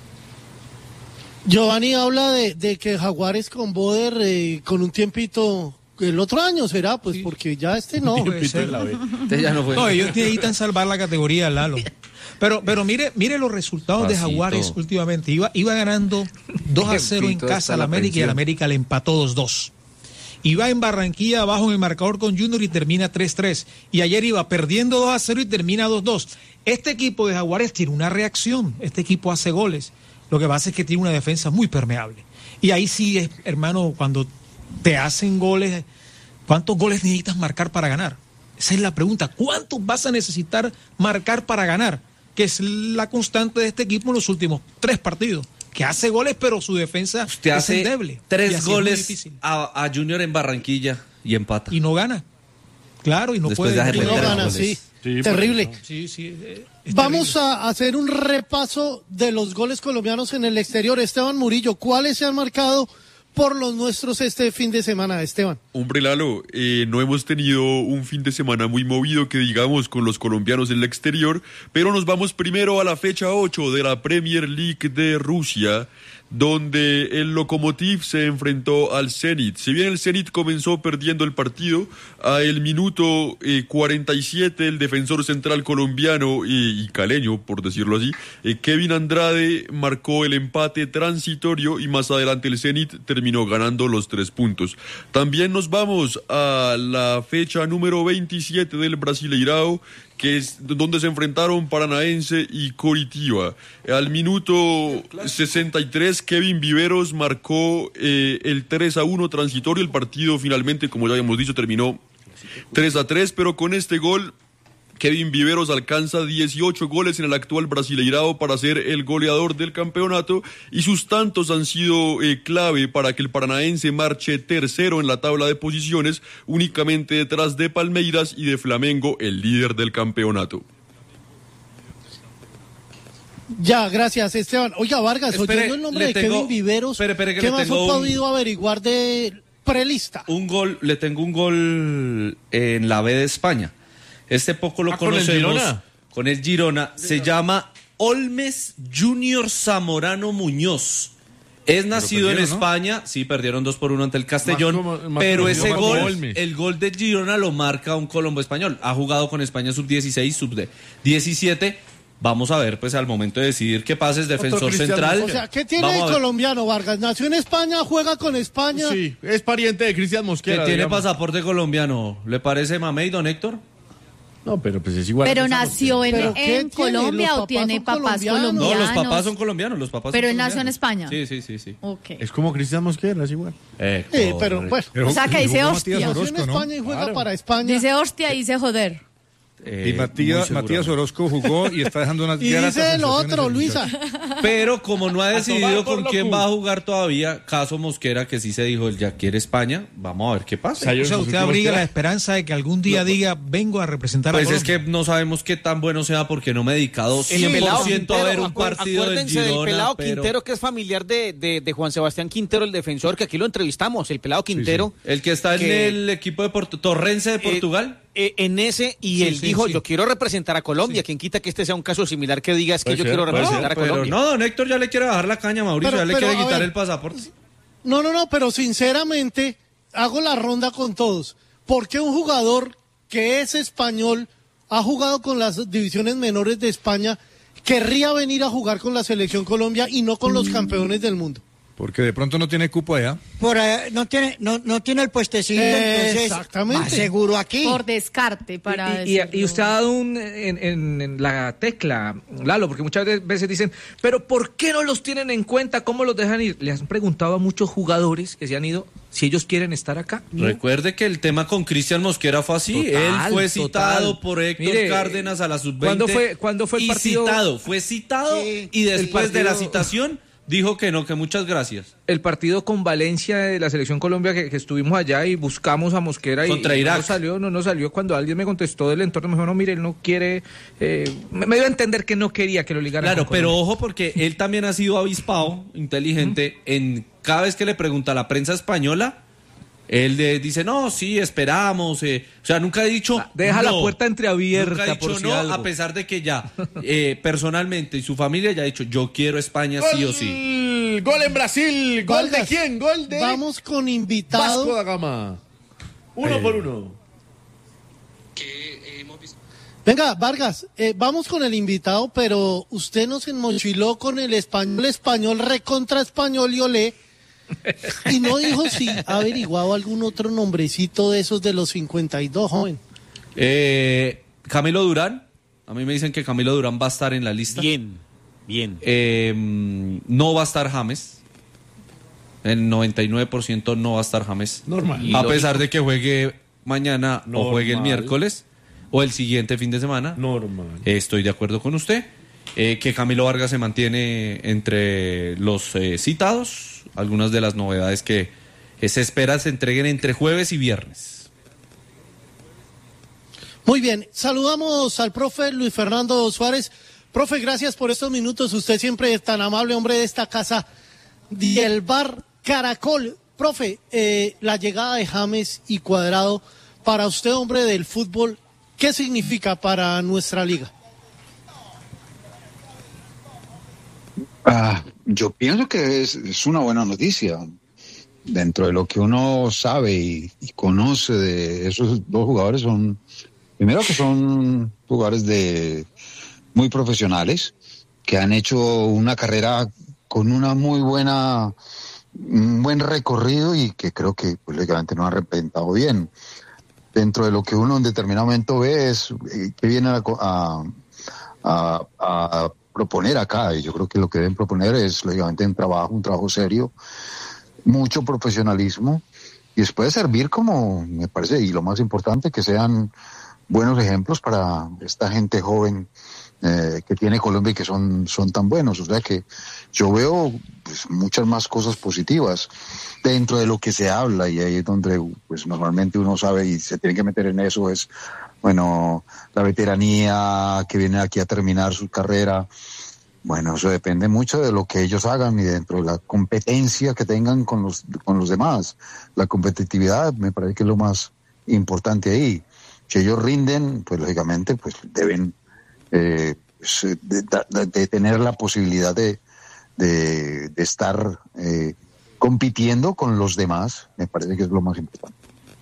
Giovanni habla de, de que Jaguares con Boder eh, con un tiempito. El otro año será, pues, sí. Porque ya este no. Este ya no, fue. No, ellos necesitan salvar la categoría, Lalo. Pero, pero mire, mire los resultados Pasito. de Jaguares últimamente. Iba, iba ganando dos a cero en casa al América y al América le empató dos dos. Iba en Barranquilla abajo en el marcador con Junior y termina tres tres. Y ayer iba perdiendo dos a cero y termina dos dos. Este equipo de Jaguares tiene una reacción. Este equipo hace goles. Lo que pasa es que tiene una defensa muy permeable. Y ahí sí, hermano, cuando te hacen goles, ¿cuántos goles necesitas marcar para ganar? Esa es la pregunta. ¿Cuántos vas a necesitar marcar para ganar? Que es la constante de este equipo en los últimos tres partidos. Que hace goles, pero su defensa Usted es hace endeble. Tres goles a, a Junior en Barranquilla y empata. Y no gana. Claro, y no Después puede. Y no gana, sí. sí. Terrible. Sí, sí. Eh, Vamos terrible. a hacer un repaso de los goles colombianos en el exterior. Esteban Murillo, ¿cuáles se han marcado por los nuestros este fin de semana, Esteban? Hombre, Lalo, eh, no hemos tenido un fin de semana muy movido, que digamos, con los colombianos en el exterior, pero nos vamos primero a la fecha ocho de la Premier League de Rusia, donde el Lokomotiv se enfrentó al Zenit. Si bien el Zenit comenzó perdiendo el partido, a el minuto eh, cuarenta y siete el defensor central colombiano eh, y caleño, por decirlo así, eh, Kevin Andrade marcó el empate transitorio y más adelante el Zenit terminó ganando los tres puntos. También nos vamos a la fecha número veintisiete del Brasileirao, que es donde se enfrentaron Paranaense y Coritiba. Al minuto sesenta y tres, Kevin Viveros marcó eh, el tres a uno transitorio. El partido finalmente, como ya habíamos dicho, terminó tres a tres, pero con este gol Kevin Viveros alcanza dieciocho goles en el actual Brasileirao para ser el goleador del campeonato, y sus tantos han sido eh, clave para que el Paranaense marche tercero en la tabla de posiciones, únicamente detrás de Palmeiras y de Flamengo, el líder del campeonato. Ya, gracias, Esteban. Oiga, Vargas, Espere, oyendo el nombre le de tengo- Kevin Viveros, espere, espere, que ¿qué le más ha tengo un- podido averiguar de prelista? Un gol, le tengo un gol en la B de España. Este poco lo Ah, ¿con el conocemos. Girona? Con el Girona. Se llama Olmes Junior Zamorano Muñoz. Es nacido en perdieron, ¿no? España, sí, perdieron dos por uno ante el Castellón, Más como- más pero conocido ese como gol, Olmes. el gol de Girona lo marca un colombo español. Ha jugado con España sub dieciséis, sub diecisiete. Vamos a ver, pues al momento de decidir qué pasa, es defensor Cristiano. central. O sea, ¿qué tiene Vamos de a ver. colombiano, Vargas? Nació en España, juega con España. Sí, es pariente de Cristian Que Mosquera. tiene digamos. pasaporte colombiano. ¿Le parece mamey, don Héctor? No, pero pues es igual. Pero a Cristian nació en, ¿Pero qué en tiene? Colombia ¿Los o papás tiene son papás colombianos? colombianos. No, los papás son colombianos, los papás Pero son él nació en colombianos. España. Sí, sí, sí, sí. Ok. Es como Cristian Mosquera, es igual. Eh, Sí, pero correcto. bueno, Pero O sea, que jugó dice Matías hostia. nació en Orozco, ¿no? España y juega para España. Dice hostia y dice joder. Eh, Y muy Matías, seguro. Matías Orozco jugó y está dejando unas y gratas dice lo sensaciones otro, el Luisa. muchacho. Pero como no ha decidido tomar por con lo quién cu. va a jugar todavía, caso Mosquera, que sí se dijo, él ya quiere España, vamos a ver qué pasa. O sea, usted abriga la esperanza de que algún día diga, vengo a representar Pues a es que no sabemos qué tan bueno sea porque no me he dedicado El cien pelado por ciento a ver un Quintero, partido del acuérdense Girona. del pelado pero Quintero, que es familiar de, de, de Juan Sebastián Quintero, el defensor, que aquí lo entrevistamos, el pelado Quintero. el que está que- en el equipo de Porto- Torrense de Portugal. Eh, en ese, y Sí, él sí, dijo, sí. yo quiero representar a Colombia. Quien quita que este sea un caso similar que diga es que Puede yo ser, quiero puede representar a pero Colombia. no, don Héctor ya le quiere bajar la caña a Mauricio, Pero- ya le pero, quiere a quitar ver. el pasaporte. No, no, no, pero sinceramente hago la ronda con todos. ¿Por qué un jugador que es español, ha jugado con las divisiones menores de España, querría venir a jugar con la selección Colombia y no con los campeones del mundo? Porque de pronto no tiene cupo allá. Por ahí, no tiene, no, no tiene el puestecito, entonces Exactamente. más seguro aquí. Por descarte, para Y, y- decirlo. y usted ha dado un, en, en- en la tecla, Lalo, porque muchas veces dicen, pero ¿por qué no los tienen en cuenta? ¿Cómo los dejan ir? Le han preguntado a muchos jugadores que se han ido si ellos quieren estar acá. Recuerde que el tema con Cristian Mosquera fue así. Total, Él fue total. citado por Héctor Mire, Cárdenas a la sub veinte. ¿cuándo fue- cuándo fue el y partido? citado, fue citado Sí, y después el de la partido- citación dijo que no, que muchas gracias. El partido con Valencia de la selección Colombia, que, que estuvimos allá y buscamos a Mosquera y- Contra y Irak. no salió, no nos salió. Cuando alguien me contestó del entorno, me dijo, no, mire, él no quiere, eh, me, me dio a entender que no quería que lo ligaran Claro, con pero Colombia. ojo porque él también ha sido avispado, inteligente, en cada vez que le pregunta a la prensa española, él le dice, no, sí, esperamos. eh". O sea, nunca ha dicho. Deja la no. puerta entreabierta, Nunca ha dicho por si no, algo. a pesar de que ya, eh, personalmente y su familia ya ha dicho, yo quiero España sí o sí. Gol en Brasil. ¿Gol de Vargas, quién? Gol de Vamos con Vasco invitado. da Gama. Uno por uno. Venga, Vargas, eh, vamos con el invitado, pero usted nos enmochiló con el español, español, recontra español y olé. Y no dijo si ha averiguado algún otro nombrecito de esos de los cincuenta y dos, joven. Eh, Camilo Durán. A mí me dicen que Camilo Durán va a estar en la lista. Bien, bien. Eh, no va a estar James. El noventa y nueve por ciento no va a estar James. Normal. A pesar de que juegue mañana o juegue el Normal. miércoles o el siguiente fin de semana. Normal. Eh, Estoy de acuerdo con usted. Eh, que Camilo Vargas se mantiene entre los eh, citados. Algunas de las novedades que eh, se espera se entreguen entre jueves y viernes. Muy bien, saludamos al profe Luis Fernando Suárez. Profe, gracias por estos minutos. Usted siempre es tan amable, hombre de esta casa. Y el bar Caracol profe, eh, la llegada de James y Cuadrado, para usted, hombre del fútbol, ¿qué significa para nuestra liga? Ah, yo pienso que es, es una buena noticia. Dentro de lo que uno sabe y, y conoce de esos dos jugadores, son, primero que son jugadores de muy profesionales, que han hecho una carrera con una muy buena, un buen recorrido y que creo que pues, lógicamente no han representado bien. Dentro de lo que uno en determinado momento ve es eh, que viene a, a, a, a proponer acá, y yo creo que lo que deben proponer es lógicamente un trabajo, un trabajo serio, mucho profesionalismo, y después servir como, me parece, y lo más importante, que sean buenos ejemplos para esta gente joven eh, que tiene Colombia y que son, son tan buenos. O sea que yo veo pues, muchas más cosas positivas dentro de lo que se habla, y ahí es donde pues normalmente uno sabe y se tiene que meter en eso, es bueno, la veteranía que viene aquí a terminar su carrera. Bueno, eso depende mucho de lo que ellos hagan y dentro de la competencia que tengan con los con los demás. La competitividad me parece que es lo más importante ahí. Si ellos rinden, pues lógicamente pues deben eh, de, de, de tener la posibilidad de, de, de estar eh, compitiendo con los demás. Me parece que es lo más importante.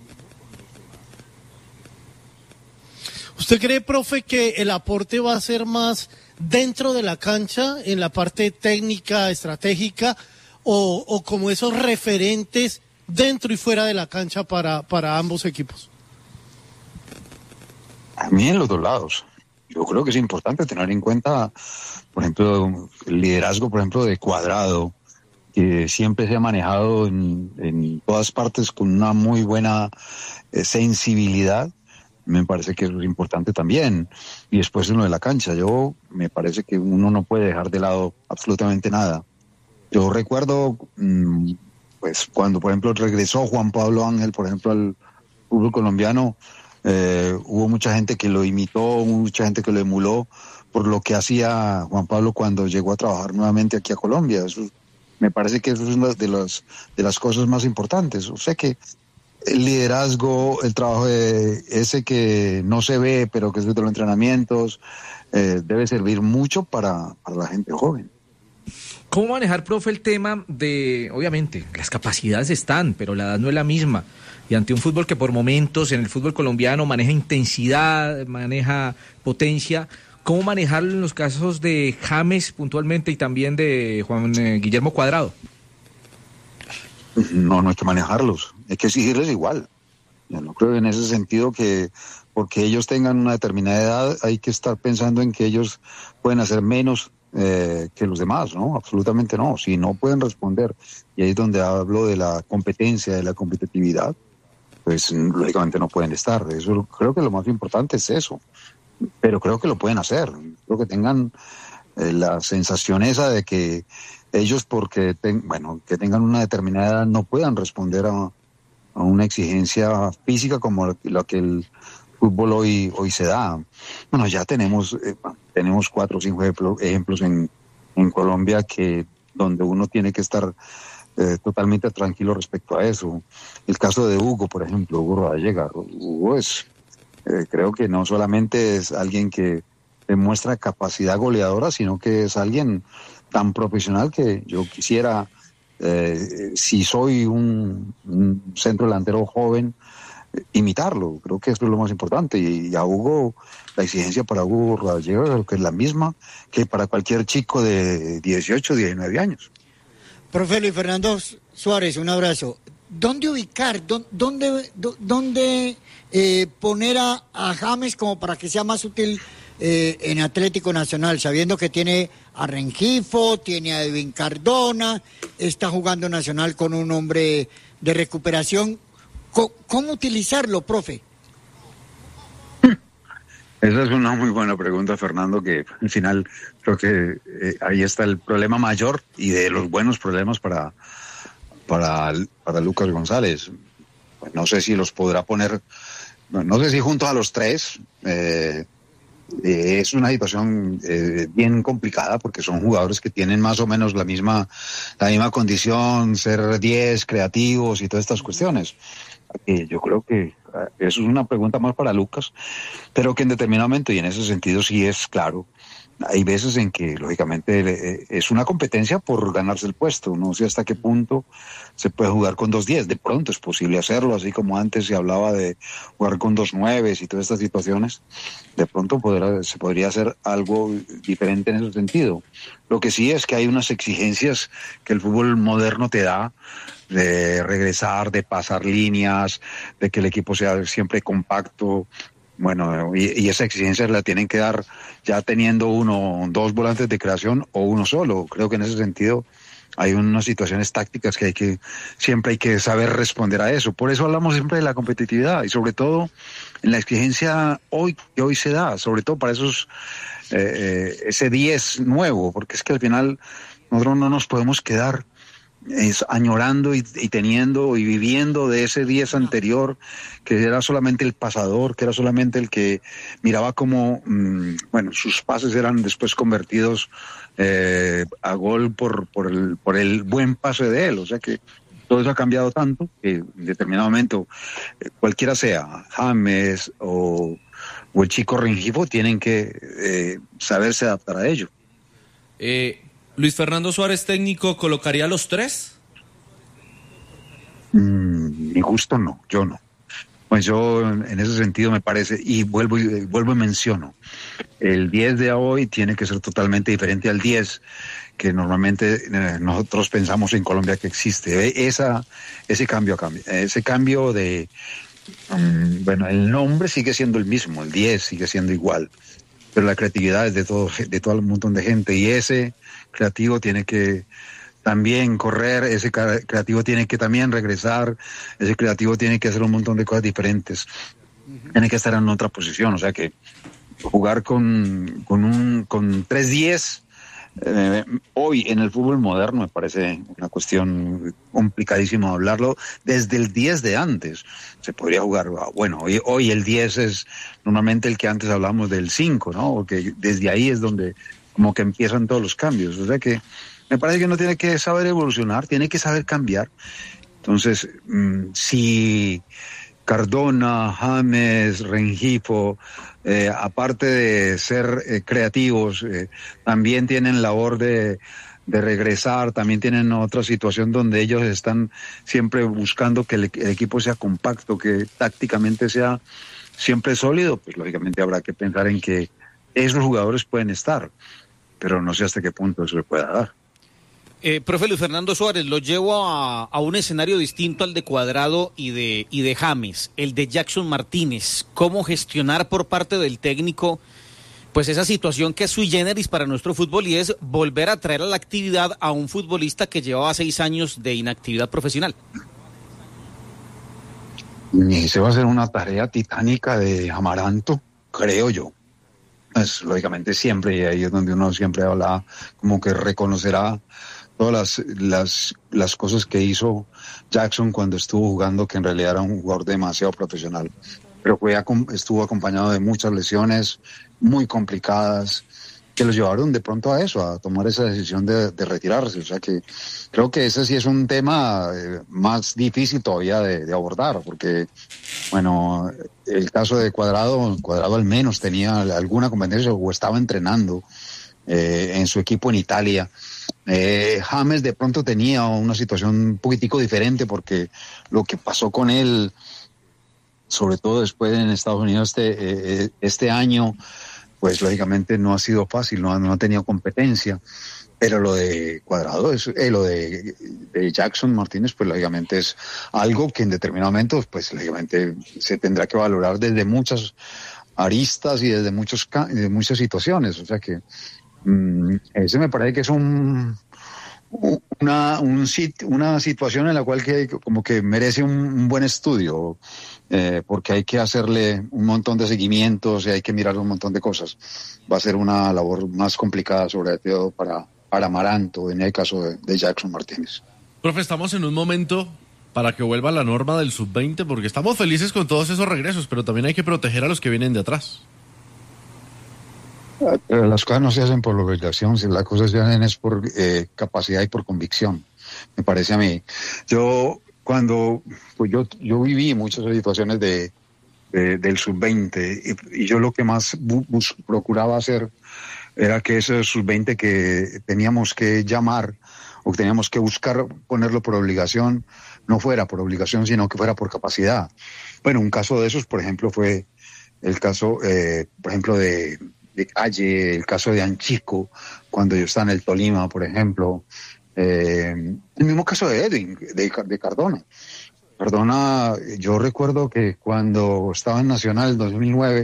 ¿Usted cree, profe, que el aporte va a ser más dentro de la cancha, en la parte técnica, estratégica, o, o como esos referentes dentro y fuera de la cancha para, para ambos equipos? A mí en los dos lados. Yo creo que es importante tener en cuenta, por ejemplo, el liderazgo, por ejemplo, de Cuadrado, que siempre se ha manejado en, en todas partes con una muy buena eh, sensibilidad. Me parece que eso es importante también. Y después uno de la cancha. Yo me parece que uno no puede dejar de lado absolutamente nada. Yo recuerdo, mmm, pues cuando por ejemplo regresó Juan Pablo Ángel, por ejemplo, al fútbol colombiano, eh, hubo mucha gente que lo imitó, mucha gente que lo emuló por lo que hacía Juan Pablo cuando llegó a trabajar nuevamente aquí a Colombia. Eso, me parece que eso es una de las, de las cosas más importantes. O sea que el liderazgo, el trabajo de ese que no se ve, pero que es de los entrenamientos, eh, debe servir mucho para, para la gente joven. ¿Cómo manejar, profe, el tema de, obviamente, las capacidades están, pero la edad no es la misma? Y ante un fútbol que por momentos en el fútbol colombiano maneja intensidad, maneja potencia, ¿cómo manejarlo en los casos de James puntualmente y también de Juan eh, Guillermo Cuadrado? No, no hay que manejarlos, hay que exigirles igual. Yo no creo en ese sentido que porque ellos tengan una determinada edad hay que estar pensando en que ellos pueden hacer menos eh, que los demás, ¿no? Absolutamente no. Si no pueden responder, y ahí es donde hablo de la competencia, de la competitividad, pues lógicamente no pueden estar. Eso creo que lo más importante es eso. Pero creo que lo pueden hacer. Creo que tengan eh, la sensación esa de que ellos porque ten, bueno que tengan una determinada edad no puedan responder a, a una exigencia física como la, la que el fútbol hoy hoy se da. Bueno, ya tenemos eh, tenemos cuatro o cinco ejemplos en, en Colombia que donde uno tiene que estar eh, totalmente tranquilo respecto a eso. El caso de Hugo, por ejemplo, Hugo Rodallega. Hugo es eh, creo que no solamente es alguien que demuestra capacidad goleadora, sino que es alguien tan profesional que yo quisiera, eh, si soy un, un centro delantero joven, eh, imitarlo. Creo que eso es lo más importante. Y, y a Hugo, la exigencia para Hugo Rodallega creo que es la misma que para cualquier chico de dieciocho, diecinueve años. Profe Luis Fernando Suárez, un abrazo. ¿Dónde ubicar, dónde, dónde eh, poner a, a James como para que sea más útil Eh, en Atlético Nacional, sabiendo que tiene a Rengifo, tiene a Edwin Cardona, está jugando Nacional con un hombre de recuperación? ¿Cómo, cómo utilizarlo, profe? Esa es una muy buena pregunta, Fernando, que al final creo que eh, ahí está el problema mayor y de los buenos problemas para, para, para Lucas González. Pues no sé si los podrá poner, no sé si junto a los tres, eh, Eh, es una situación eh, bien complicada porque son jugadores que tienen más o menos la misma, la misma condición, ser diez, creativos y todas estas cuestiones. Eh, yo creo que eso es una pregunta más para Lucas, pero que en determinado momento, y en ese sentido sí es claro, hay veces en que lógicamente es una competencia por ganarse el puesto. No sé hasta qué punto se puede jugar con dos diez. De pronto es posible hacerlo, así como antes se hablaba de jugar con dos nueves y todas estas situaciones. De pronto podrá, se podría hacer algo diferente en ese sentido. Lo que sí es que hay unas exigencias que el fútbol moderno te da, de regresar, de pasar líneas, de que el equipo sea siempre compacto. Bueno, y, y esa exigencia la tienen que dar ya teniendo uno, dos volantes de creación o uno solo. Creo que en ese sentido hay unas situaciones tácticas que hay que, siempre hay que saber responder a eso. Por eso hablamos siempre de la competitividad y sobre todo en la exigencia hoy que hoy se da, sobre todo para esos, eh, ese diez nuevo, porque es que al final nosotros no nos podemos quedar es añorando y, y teniendo y viviendo de ese diez anterior, que era solamente el pasador, que era solamente el que miraba cómo, mmm, bueno, sus pases eran después convertidos eh, a gol por, por, el, por el buen pase de él. O sea que todo eso ha cambiado tanto que en determinado momento, eh, cualquiera sea, James o, o el chico Rengifo, tienen que eh, saberse adaptar a ello. Eh... Luis Fernando Suárez, técnico, ¿colocaría a los tres? Mm, mi gusto no, yo no. Pues yo en ese sentido me parece, y vuelvo y vuelvo y menciono, el diez de hoy tiene que ser totalmente diferente al diez que normalmente eh, nosotros pensamos en Colombia que existe. Esa, ese cambio, ese cambio de, um, bueno, el nombre sigue siendo el mismo, el diez sigue siendo igual, pero la creatividad es de todo, de todo un montón de gente, y ese creativo tiene que también correr, ese creativo tiene que también regresar, ese creativo tiene que hacer un montón de cosas diferentes, uh-huh. Tiene que estar en otra posición, o sea que jugar con, con un con tres diez eh, hoy en el fútbol moderno me parece una cuestión complicadísima hablarlo desde el diez de antes. Se podría jugar, bueno, hoy, hoy el diez es normalmente el que antes hablamos del cinco, ¿no? Porque desde ahí es donde como que empiezan todos los cambios. O sea que me parece que uno tiene que saber evolucionar, tiene que saber cambiar. Entonces, mmm, si Cardona, James, Rengifo, eh, aparte de ser eh, creativos, eh, también tienen labor de, de regresar, también tienen otra situación donde ellos están siempre buscando que el, el equipo sea compacto, que tácticamente sea siempre sólido, pues lógicamente habrá que pensar en que esos jugadores pueden estar, pero no sé hasta qué punto eso se pueda dar. Eh, profe Luis Fernando Suárez, lo llevo a, a un escenario distinto al de Cuadrado y de, y de James, el de Jackson Martínez. ¿Cómo gestionar por parte del técnico pues esa situación que es sui generis para nuestro fútbol, y es volver a traer a la actividad a un futbolista que llevaba seis años de inactividad profesional? Y se va a hacer una tarea titánica de Amaranto, creo yo. Pues, lógicamente siempre, y ahí es donde uno siempre habla, como que reconocerá todas las, las, las cosas que hizo Jackson cuando estuvo jugando, que en realidad era un jugador demasiado profesional. Pero fue, estuvo acompañado de muchas lesiones muy complicadas que los llevaron de pronto a eso, a tomar esa decisión de, de retirarse. O sea que creo que ese sí es un tema eh, más difícil todavía de, de abordar, porque, bueno, el caso de Cuadrado, Cuadrado al menos tenía alguna competencia o estaba entrenando eh, en su equipo en Italia. Eh, James de pronto tenía una situación un poquitico diferente, porque lo que pasó con él, sobre todo después en Estados Unidos este, eh, este año, pues lógicamente no ha sido fácil, no, no ha tenido competencia. Pero lo de Cuadrado, es, eh, lo de, de Jackson Martínez, pues lógicamente es algo que en determinado momento, pues lógicamente se tendrá que valorar desde muchas aristas y desde muchos, de muchas situaciones. O sea que mmm, ese me parece que es un una un sit, una situación en la cual que como que merece un, un buen estudio, eh, porque hay que hacerle un montón de seguimientos y hay que mirar un montón de cosas. Va a ser una labor más complicada, sobre todo para, para Amaranto, en el caso de, de Jackson Martínez. Profe, estamos en un momento para que vuelva la norma del sub veinte, porque estamos felices con todos esos regresos, pero también hay que proteger a los que vienen de atrás. Las cosas no se hacen por obligación, las cosas se hacen es por eh, capacidad y por convicción, me parece a mí. Yo cuando, pues yo, yo viví muchas situaciones de, de del sub veinte y, y yo lo que más bu, bus, procuraba hacer era que ese sub veinte que teníamos que llamar o que teníamos que buscar ponerlo por obligación, no fuera por obligación, sino que fuera por capacidad. Bueno, un caso de esos, por ejemplo, fue el caso, eh, por ejemplo, de, de Calle, el caso de Anchico, cuando yo estaba en el Tolima, por ejemplo, eh, el mismo caso de Edwin, de, de Cardona. Cardona, yo recuerdo que cuando estaba en Nacional en dos mil nueve,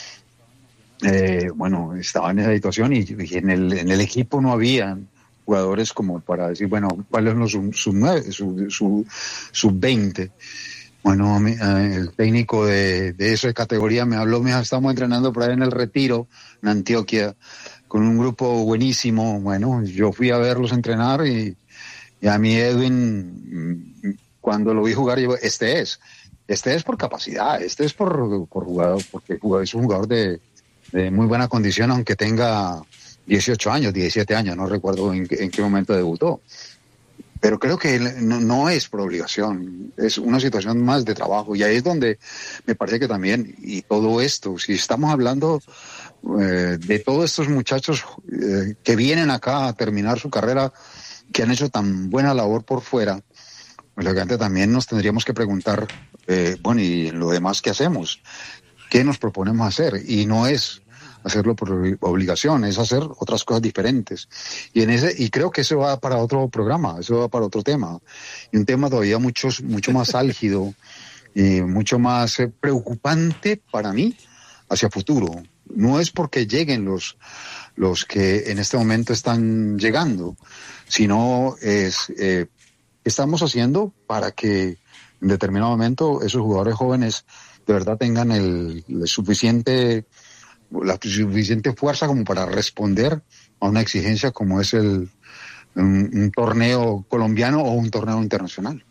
eh, bueno, estaba en esa situación y, y en, el, en el equipo no había jugadores como para decir, bueno, ¿cuáles son los sub, sub, nueve, sub, sub, sub veinte? Bueno, el técnico de, de esa categoría me habló, me dijo, estamos entrenando por ahí en el Retiro, en Antioquia, con un grupo buenísimo. Bueno, yo fui a verlos entrenar y, y a mí Edwin, cuando lo vi jugar, yo, este es, este es por capacidad, este es por, por jugador, porque es un jugador de, de muy buena condición, aunque tenga dieciocho años, diecisiete años, no recuerdo en, en qué momento debutó. Pero creo que no, no es por obligación, es una situación más de trabajo. Y ahí es donde me parece que también, y todo esto, si estamos hablando eh, de todos estos muchachos eh, que vienen acá a terminar su carrera, que han hecho tan buena labor por fuera, pues lógicamente también nos tendríamos que preguntar, eh, bueno, ¿y lo demás qué hacemos? ¿Qué nos proponemos hacer? Y no es hacerlo por obligación, es hacer otras cosas diferentes. Y en ese, y creo que eso va para otro programa, eso va para otro tema. Y un tema todavía mucho, mucho más álgido y mucho más eh, preocupante para mí hacia futuro. No es porque lleguen los, los que en este momento están llegando, sino es eh, estamos haciendo para que en determinado momento esos jugadores jóvenes de verdad tengan el, el suficiente la suficiente fuerza como para responder a una exigencia como es el un, un torneo colombiano o un torneo internacional.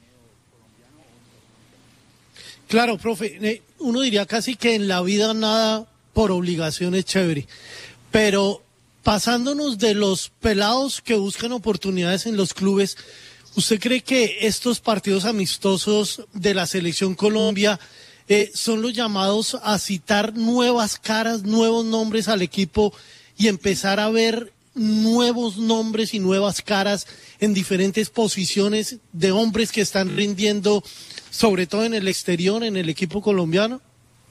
Claro, profe, uno diría casi que en la vida nada por obligación es chévere, pero pasándonos de los pelados que buscan oportunidades en los clubes, ¿usted cree que estos partidos amistosos de la Selección Colombia Eh, son los llamados a citar nuevas caras, nuevos nombres al equipo y empezar a ver nuevos nombres y nuevas caras en diferentes posiciones de hombres que están rindiendo, sobre todo en el exterior, en el equipo colombiano?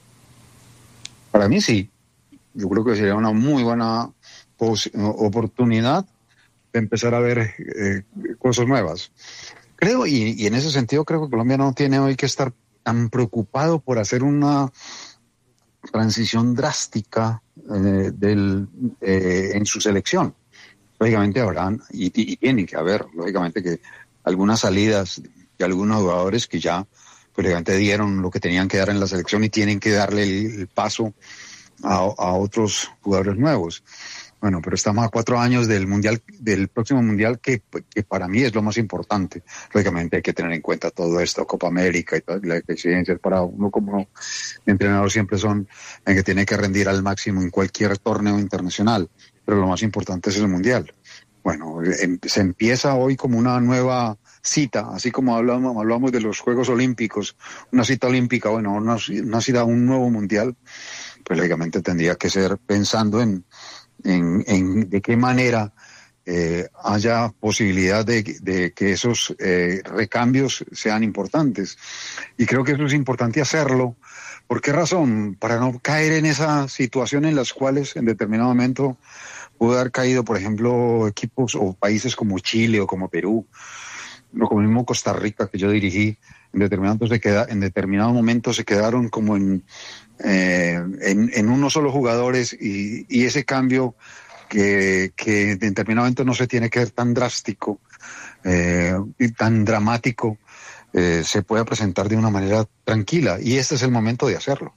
Para mí sí. Yo creo que sería una muy buena pos- oportunidad de empezar a ver eh, cosas nuevas. Creo, y, y en ese sentido creo que Colombia no tiene hoy que estar tan preocupado por hacer una transición drástica eh, del, eh, en su selección. Lógicamente habrán, y, y, y tienen que haber, lógicamente que algunas salidas de algunos jugadores que ya, pues, lógicamente dieron lo que tenían que dar en la selección y tienen que darle el, el paso a, a otros jugadores nuevos. Bueno, pero estamos a cuatro años del mundial, del próximo mundial, que, que para mí es lo más importante. Lógicamente hay que tener en cuenta todo esto, Copa América y todas las exigencias para uno como entrenador siempre son en que tiene que rendir al máximo en cualquier torneo internacional, pero lo más importante es el mundial. Bueno, em, se empieza hoy como una nueva cita, así como hablamos, hablamos de los Juegos Olímpicos, una cita olímpica, bueno, una, una cita a un nuevo mundial, pues lógicamente tendría que ser pensando en En, en de qué manera eh, haya posibilidad de, de que esos eh, recambios sean importantes. Y creo que eso es importante hacerlo. ¿Por qué razón? Para no caer en esa situación en las cuales en determinado momento pudo haber caído, por ejemplo, equipos o países como Chile o como Perú, o como el mismo Costa Rica que yo dirigí, en determinado, se queda, en determinado momento se quedaron como en, eh, en, en unos solo jugadores y, y ese cambio que, que en determinado momento no se tiene que ver tan drástico eh, y tan dramático, eh, se puede presentar de una manera tranquila y este es el momento de hacerlo.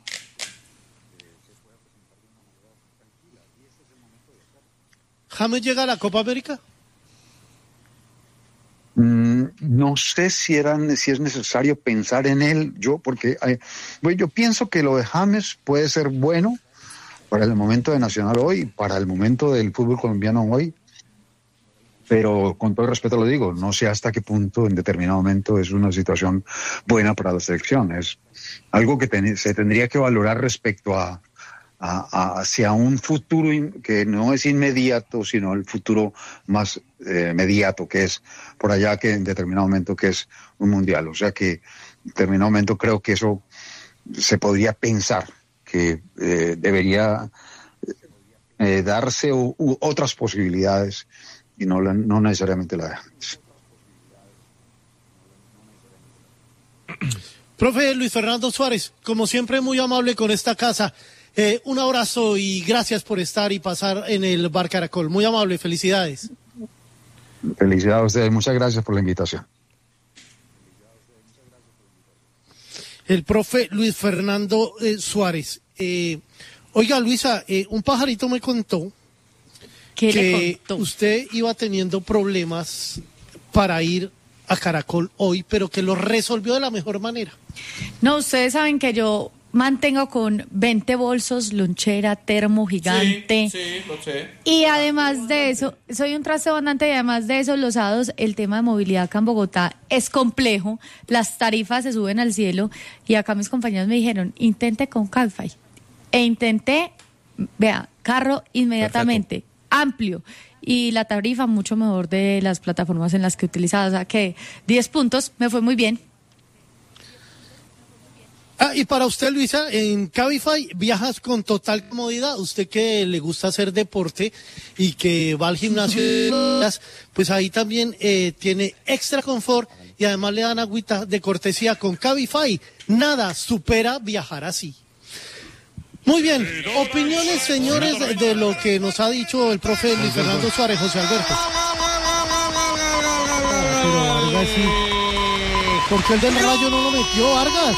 ¿James llega a la Copa América? Mm, no sé si, eran, si es necesario pensar en él, yo, porque eh, bueno, yo pienso que lo de James puede ser bueno para el momento de Nacional hoy, para el momento del fútbol colombiano hoy. Pero con todo el respeto lo digo, no sé hasta qué punto en determinado momento es una situación buena para la selección. Es algo que ten, se tendría que valorar respecto a, a, a hacia un futuro in, que no es inmediato, sino el futuro más eh, inmediato, que es por allá, que en determinado momento que es un mundial. O sea que en determinado momento creo que eso se podría pensar que eh, debería eh, darse u, u otras posibilidades y no, la, no necesariamente la de antes. Profe Luis Fernando Suárez, como siempre muy amable con esta casa, eh, un abrazo y gracias por estar y pasar en el Bar Caracol, muy amable, felicidades. Felicidades a ustedes, muchas gracias por la invitación. El profe Luis Fernando eh, Suárez. Eh, oiga Luisa, eh, un pajarito me contó ¿Qué que le contó? Usted iba teniendo problemas para ir a Caracol hoy, pero que lo resolvió de la mejor manera. No, ustedes saben que yo mantengo con veinte bolsos, lonchera, termo gigante. Sí, sí, lo sé. Y además de eso, soy un traste andante y además de eso, los sábados el tema de movilidad acá en Bogotá es complejo, las tarifas se suben al cielo y acá mis compañeros me dijeron, intente con Cabify. E intenté, vea, carro inmediatamente. Perfecto. Amplio y la tarifa mucho mejor de las plataformas en las que utilizaba, o sea que diez puntos, me fue muy bien. Ah, y para usted, Luisa, en Cabify viajas con total comodidad, usted que le gusta hacer deporte y que va al gimnasio, pues ahí también eh, tiene extra confort y además le dan agüita de cortesía con Cabify, nada supera viajar así. Muy bien, opiniones, señores, de lo que nos ha dicho el profe Luis Fernando Suárez, José Alberto. Ah, pero Vargas sí. ¿Por qué el del Rayo no lo metió, Vargas?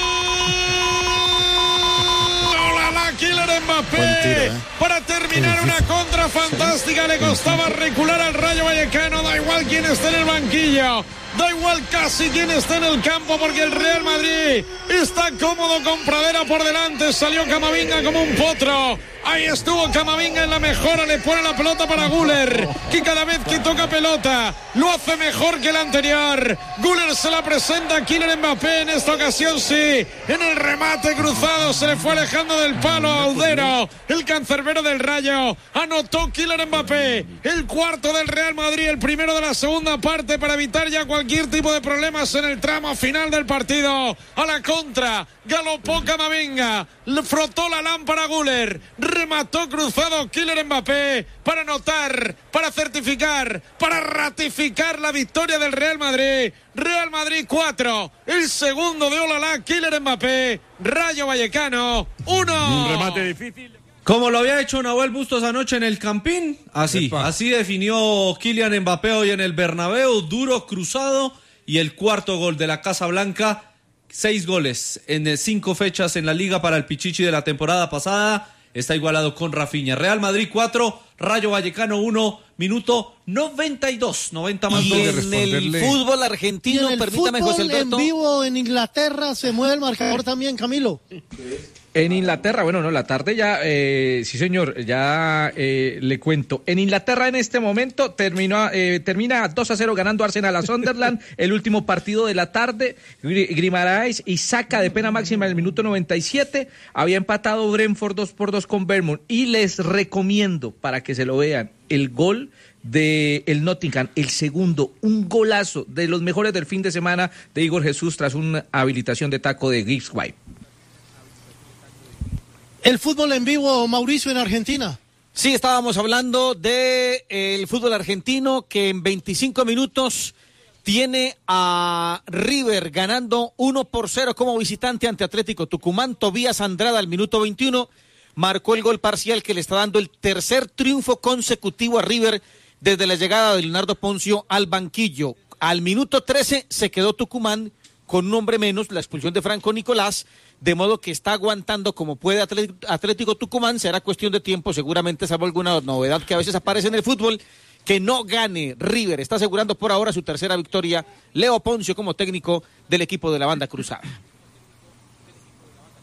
Kylian Mbappé tiro, ¿eh? Para terminar una contra fantástica, le costaba recular al Rayo Vallecano, da igual quién esté en el banquillo, da igual casi quién esté en el campo, porque el Real Madrid está cómodo con Pradera por delante, salió Camavinga como un potro, ahí estuvo Camavinga en la mejora, le pone la pelota para Güler, que cada vez que toca pelota lo hace mejor que el anterior. Güler se la presenta a Kylian Mbappé, en esta ocasión sí, en el remate cruzado se le fue alejando del palo a Audero, el cancerbero del Rayo, anotó Kylian Mbappé, el cuarto del Real Madrid, el primero de la segunda parte, para evitar ya cualquier tipo de problemas en el tramo final del partido. A la contra, galopó Camavinga, le frotó la lámpara Güler, remató cruzado Kylian Mbappé para anotar, para certificar, para ratificar la victoria del Real Madrid. Real Madrid cuatro, el segundo de Olalá, Kylian Mbappé, Rayo Vallecano uno. Un remate difícil. Como lo había hecho Nahuel Bustos anoche en el Campín, así, Epa. así definió Kylian Mbappé hoy en el Bernabéu, duro, cruzado, y el cuarto gol de la Casa Blanca. Seis goles en cinco fechas en la Liga para el Pichichi de la temporada pasada. Está igualado con Rafinha. Real Madrid cuatro, Rayo Vallecano uno, minuto noventa y dos. noventa más y dos. En el fútbol argentino, en el permítame, fútbol José Alberto. En vivo en Inglaterra se mueve el marcador también, Camilo. En Inglaterra, bueno, no, la tarde ya, eh, sí señor, ya eh, le cuento. En Inglaterra en este momento terminó, eh, termina dos a cero ganando Arsenal a Sunderland, el último partido de la tarde. Guimaraes y saca de pena máxima en el minuto noventa y siete. Había empatado Brentford dos por dos con Bournemouth. Y les recomiendo, para que se lo vean, el gol de el Nottingham, el segundo, un golazo de los mejores del fin de semana de Igor Jesús tras una habilitación de taco de Gibbs White. El fútbol en vivo, Mauricio, en Argentina. Sí, estábamos hablando de el fútbol argentino que en veinticinco minutos tiene a River ganando uno por cero como visitante ante Atlético Tucumán. Tobías Andrada al minuto veintiuno marcó el gol parcial que le está dando el tercer triunfo consecutivo a River desde la llegada de Leonardo Poncio al banquillo. Al minuto trece se quedó Tucumán con un hombre menos, la expulsión de Franco Nicolás, de modo que está aguantando como puede Atlético Tucumán. Será cuestión de tiempo, seguramente, salvo alguna novedad que a veces aparece en el fútbol, que no gane River. Está asegurando por ahora su tercera victoria Leo Poncio como técnico del equipo de la banda cruzada.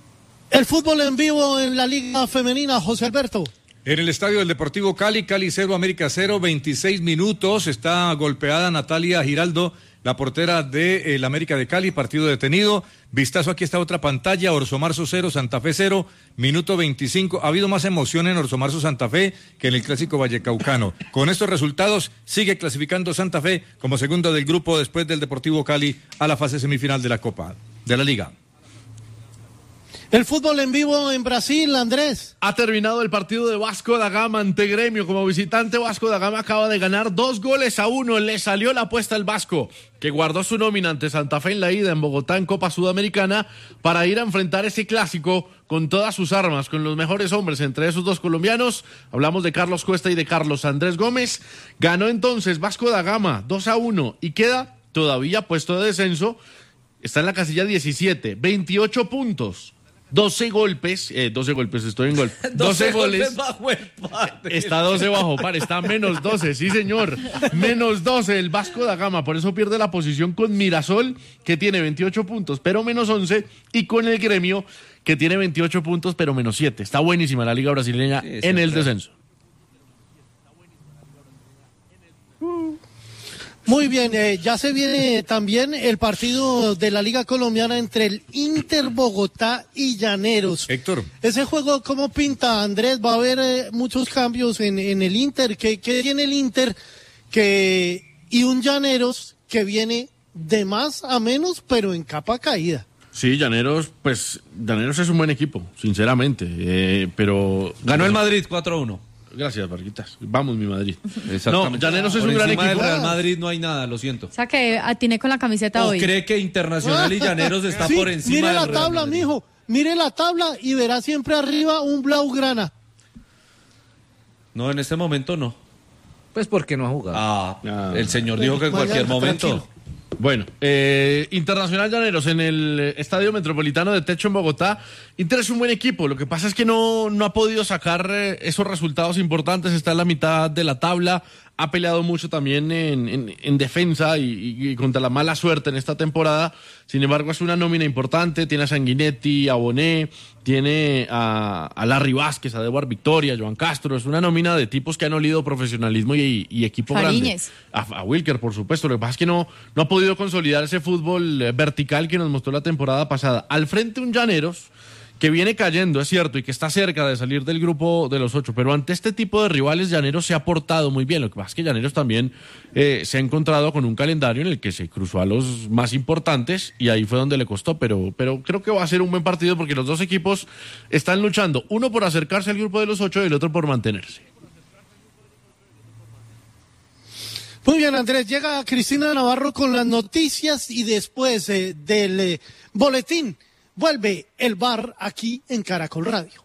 El fútbol en vivo en la Liga Femenina, José Alberto. En el estadio del Deportivo Cali, Cali cero, América cero, veintiséis minutos, está golpeada Natalia Giraldo, la portera del América de Cali, partido detenido. Vistazo, aquí está otra pantalla, Orso Marzo cero, Santa Fe cero, minuto veinticinco. Ha habido más emoción en Orso Marzo Santa Fe que en el clásico vallecaucano. Con estos resultados sigue clasificando Santa Fe como segundo del grupo después del Deportivo Cali a la fase semifinal de la Copa de la Liga. El fútbol en vivo en Brasil, Andrés. Ha terminado el partido de Vasco da Gama ante Gremio. Como visitante, Vasco da Gama acaba de ganar dos goles a uno. Le salió la apuesta al Vasco, que guardó su nómina ante Santa Fe en la ida en Bogotá en Copa Sudamericana para ir a enfrentar ese clásico con todas sus armas, con los mejores hombres, entre esos dos colombianos. Hablamos de Carlos Cuesta y de Carlos Andrés Gómez. Ganó entonces Vasco da Gama dos a uno y queda todavía puesto de descenso. Está en la casilla diecisiete, veintiocho puntos. doce golpes, eh, doce golpes, estoy en golpe. doce goles. Bajo el par. Está doce bajo par, está menos doce, sí señor. Menos doce el Vasco da Gama, por eso pierde la posición con Mirasol, que tiene veintiocho puntos, pero menos once, y con el Gremio, que tiene veintiocho puntos, pero menos siete. Está buenísima la Liga Brasileña sí, en el descenso. Muy bien, eh, ya se viene también el partido de la Liga Colombiana entre el Inter Bogotá y Llaneros. Héctor. Ese juego, ¿cómo pinta, Andrés? Va a haber eh, muchos cambios en, en el Inter. ¿Qué, qué tiene el Inter? Que, y un Llaneros que viene de más a menos, pero en capa caída. Sí, Llaneros, pues, Llaneros es un buen equipo, sinceramente, eh, pero... Ganó el Madrid cuatro a uno. Gracias, Barquitas. Vamos, mi Madrid. No, Llaneros es un gran equipo. Del Real Madrid no hay nada, lo siento. O sea que atiné con la camiseta ¿O hoy. cree que Internacional y Llaneros está sí, por encima mire del la Real tabla, Madrid? mijo. Mire la tabla y verá siempre arriba un Blaugrana. No, en este momento no. Pues porque no ha jugado. Ah, Ah. el señor dijo que en Vaya, cualquier momento. tranquilo. Bueno, eh, Internacional Llaneros en el Estadio Metropolitano de Techo en Bogotá. Inter es un buen equipo, lo que pasa es que no, no ha podido sacar eh, esos resultados importantes, está en la mitad de la tabla, ha peleado mucho también en, en, en defensa y, y, y contra la mala suerte en esta temporada. Sin embargo, es una nómina importante, tiene a Sanguinetti, a Bonet, tiene a, a Larry Vázquez, a Dewar Victoria, a Joan Castro. Es una nómina de tipos que han olido profesionalismo y, y equipo Fariñez. grande. A, a Wilker, por supuesto. Lo que pasa es que no, no ha podido consolidar ese fútbol eh, vertical que nos mostró la temporada pasada. Al frente un Llaneros que viene cayendo, es cierto, y que está cerca de salir del grupo de los ocho, pero ante este tipo de rivales Llaneros se ha portado muy bien. Lo que pasa es que Llaneros también eh, se ha encontrado con un calendario en el que se cruzó a los más importantes y ahí fue donde le costó, pero, pero creo que va a ser un buen partido porque los dos equipos están luchando, uno por acercarse al grupo de los ocho y el otro por mantenerse. Muy bien, Andrés. Llega Cristina Navarro con las noticias y después eh, del eh, boletín vuelve el bar aquí en Caracol Radio.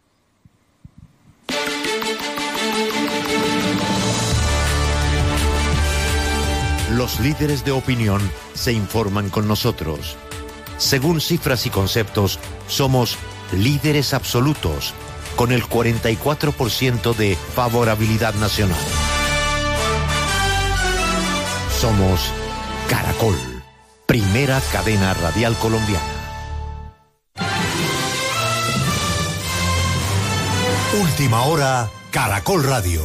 Los líderes de opinión se informan con nosotros. Según cifras y conceptos, somos líderes absolutos, con el cuarenta y cuatro por ciento de favorabilidad nacional. Somos Caracol, primera cadena radial colombiana. Última hora, Caracol Radio.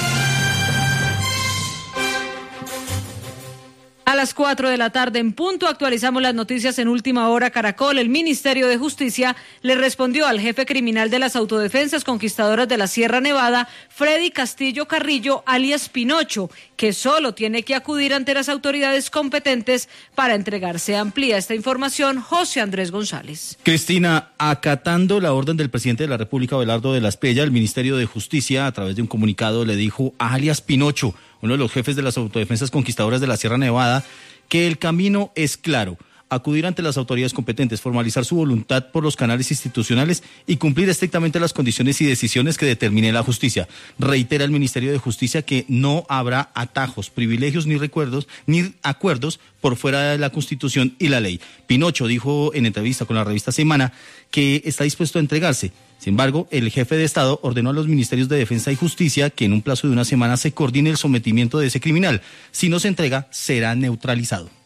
A las cuatro de la tarde en punto actualizamos las noticias en Última Hora Caracol. El Ministerio de Justicia le respondió al jefe criminal de las autodefensas conquistadoras de la Sierra Nevada, Freddy Castillo Carrillo, alias Pinocho, que solo tiene que acudir ante las autoridades competentes para entregarse. Amplía esta información José Andrés González. Cristina, acatando la orden del presidente de la República, Abelardo de la Espriella, el Ministerio de Justicia, a través de un comunicado, le dijo a alias Pinocho, uno de los jefes de las autodefensas conquistadoras de la Sierra Nevada, que el camino es claro: acudir ante las autoridades competentes, formalizar su voluntad por los canales institucionales y cumplir estrictamente las condiciones y decisiones que determine la justicia. Reitera el Ministerio de Justicia que no habrá atajos, privilegios ni recuerdos ni acuerdos por fuera de la Constitución y la ley. Pinocho dijo en entrevista con la revista Semana que está dispuesto a entregarse. Sin embargo, el jefe de Estado ordenó a los ministerios de Defensa y Justicia que en un plazo de una semana se coordine el sometimiento de ese criminal. Si no se entrega, será neutralizado.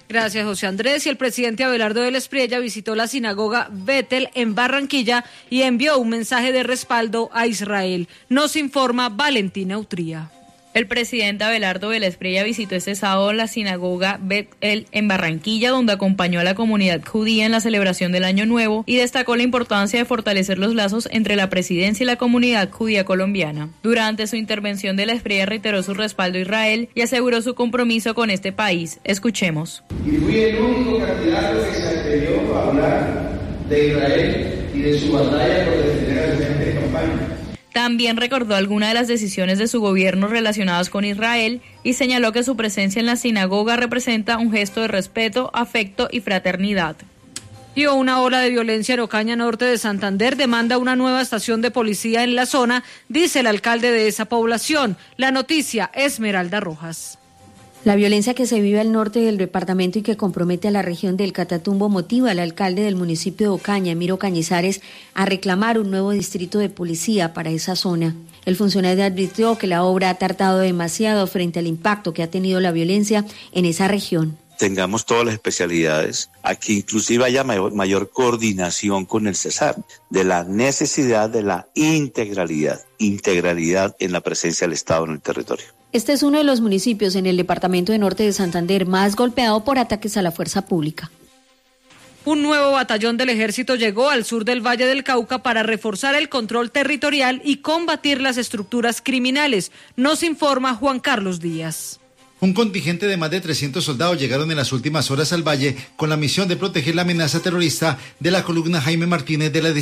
Gracias, José Andrés. Y el presidente Abelardo del Espriella visitó la sinagoga Betel en Barranquilla y envió un mensaje de respaldo a Israel. Nos informa Valentina Utría. El presidente Abelardo del Espriella visitó este sábado la sinagoga Bet-El en Barranquilla, donde acompañó a la comunidad judía en la celebración del Año Nuevo y destacó la importancia de fortalecer los lazos entre la presidencia y la comunidad judía colombiana. Durante su intervención, del Espriella reiteró su respaldo a Israel y aseguró su compromiso con este país. Escuchemos. Y fui el único candidato que se atrevió a hablar de Israel y de su batalla por defender a su gente de campaña. También recordó algunas de las decisiones de su gobierno relacionadas con Israel y señaló que su presencia en la sinagoga representa un gesto de respeto, afecto y fraternidad. Y una ola de violencia en Ocaña, norte de Santander, demanda una nueva estación de policía en la zona, dice el alcalde de esa población. La noticia, Esmeralda Rojas. La violencia que se vive al norte del departamento y que compromete a la región del Catatumbo motiva al alcalde del municipio de Ocaña, Emiro Cañizares, a reclamar un nuevo distrito de policía para esa zona. El funcionario advirtió que la obra ha tardado demasiado frente al impacto que ha tenido la violencia en esa región. Tengamos todas las especialidades, aquí inclusive haya mayor, mayor coordinación con el Cesar, de la necesidad de la integralidad, integralidad en la presencia del Estado en el territorio. Este es uno de los municipios en el departamento de Norte de Santander más golpeado por ataques a la fuerza pública. Un nuevo batallón del ejército llegó al sur del Valle del Cauca para reforzar el control territorial y combatir las estructuras criminales. Nos informa Juan Carlos Díaz. Un contingente de más de trescientos soldados llegaron en las últimas horas al valle con la misión de proteger la amenaza terrorista de la columna Jaime Martínez de la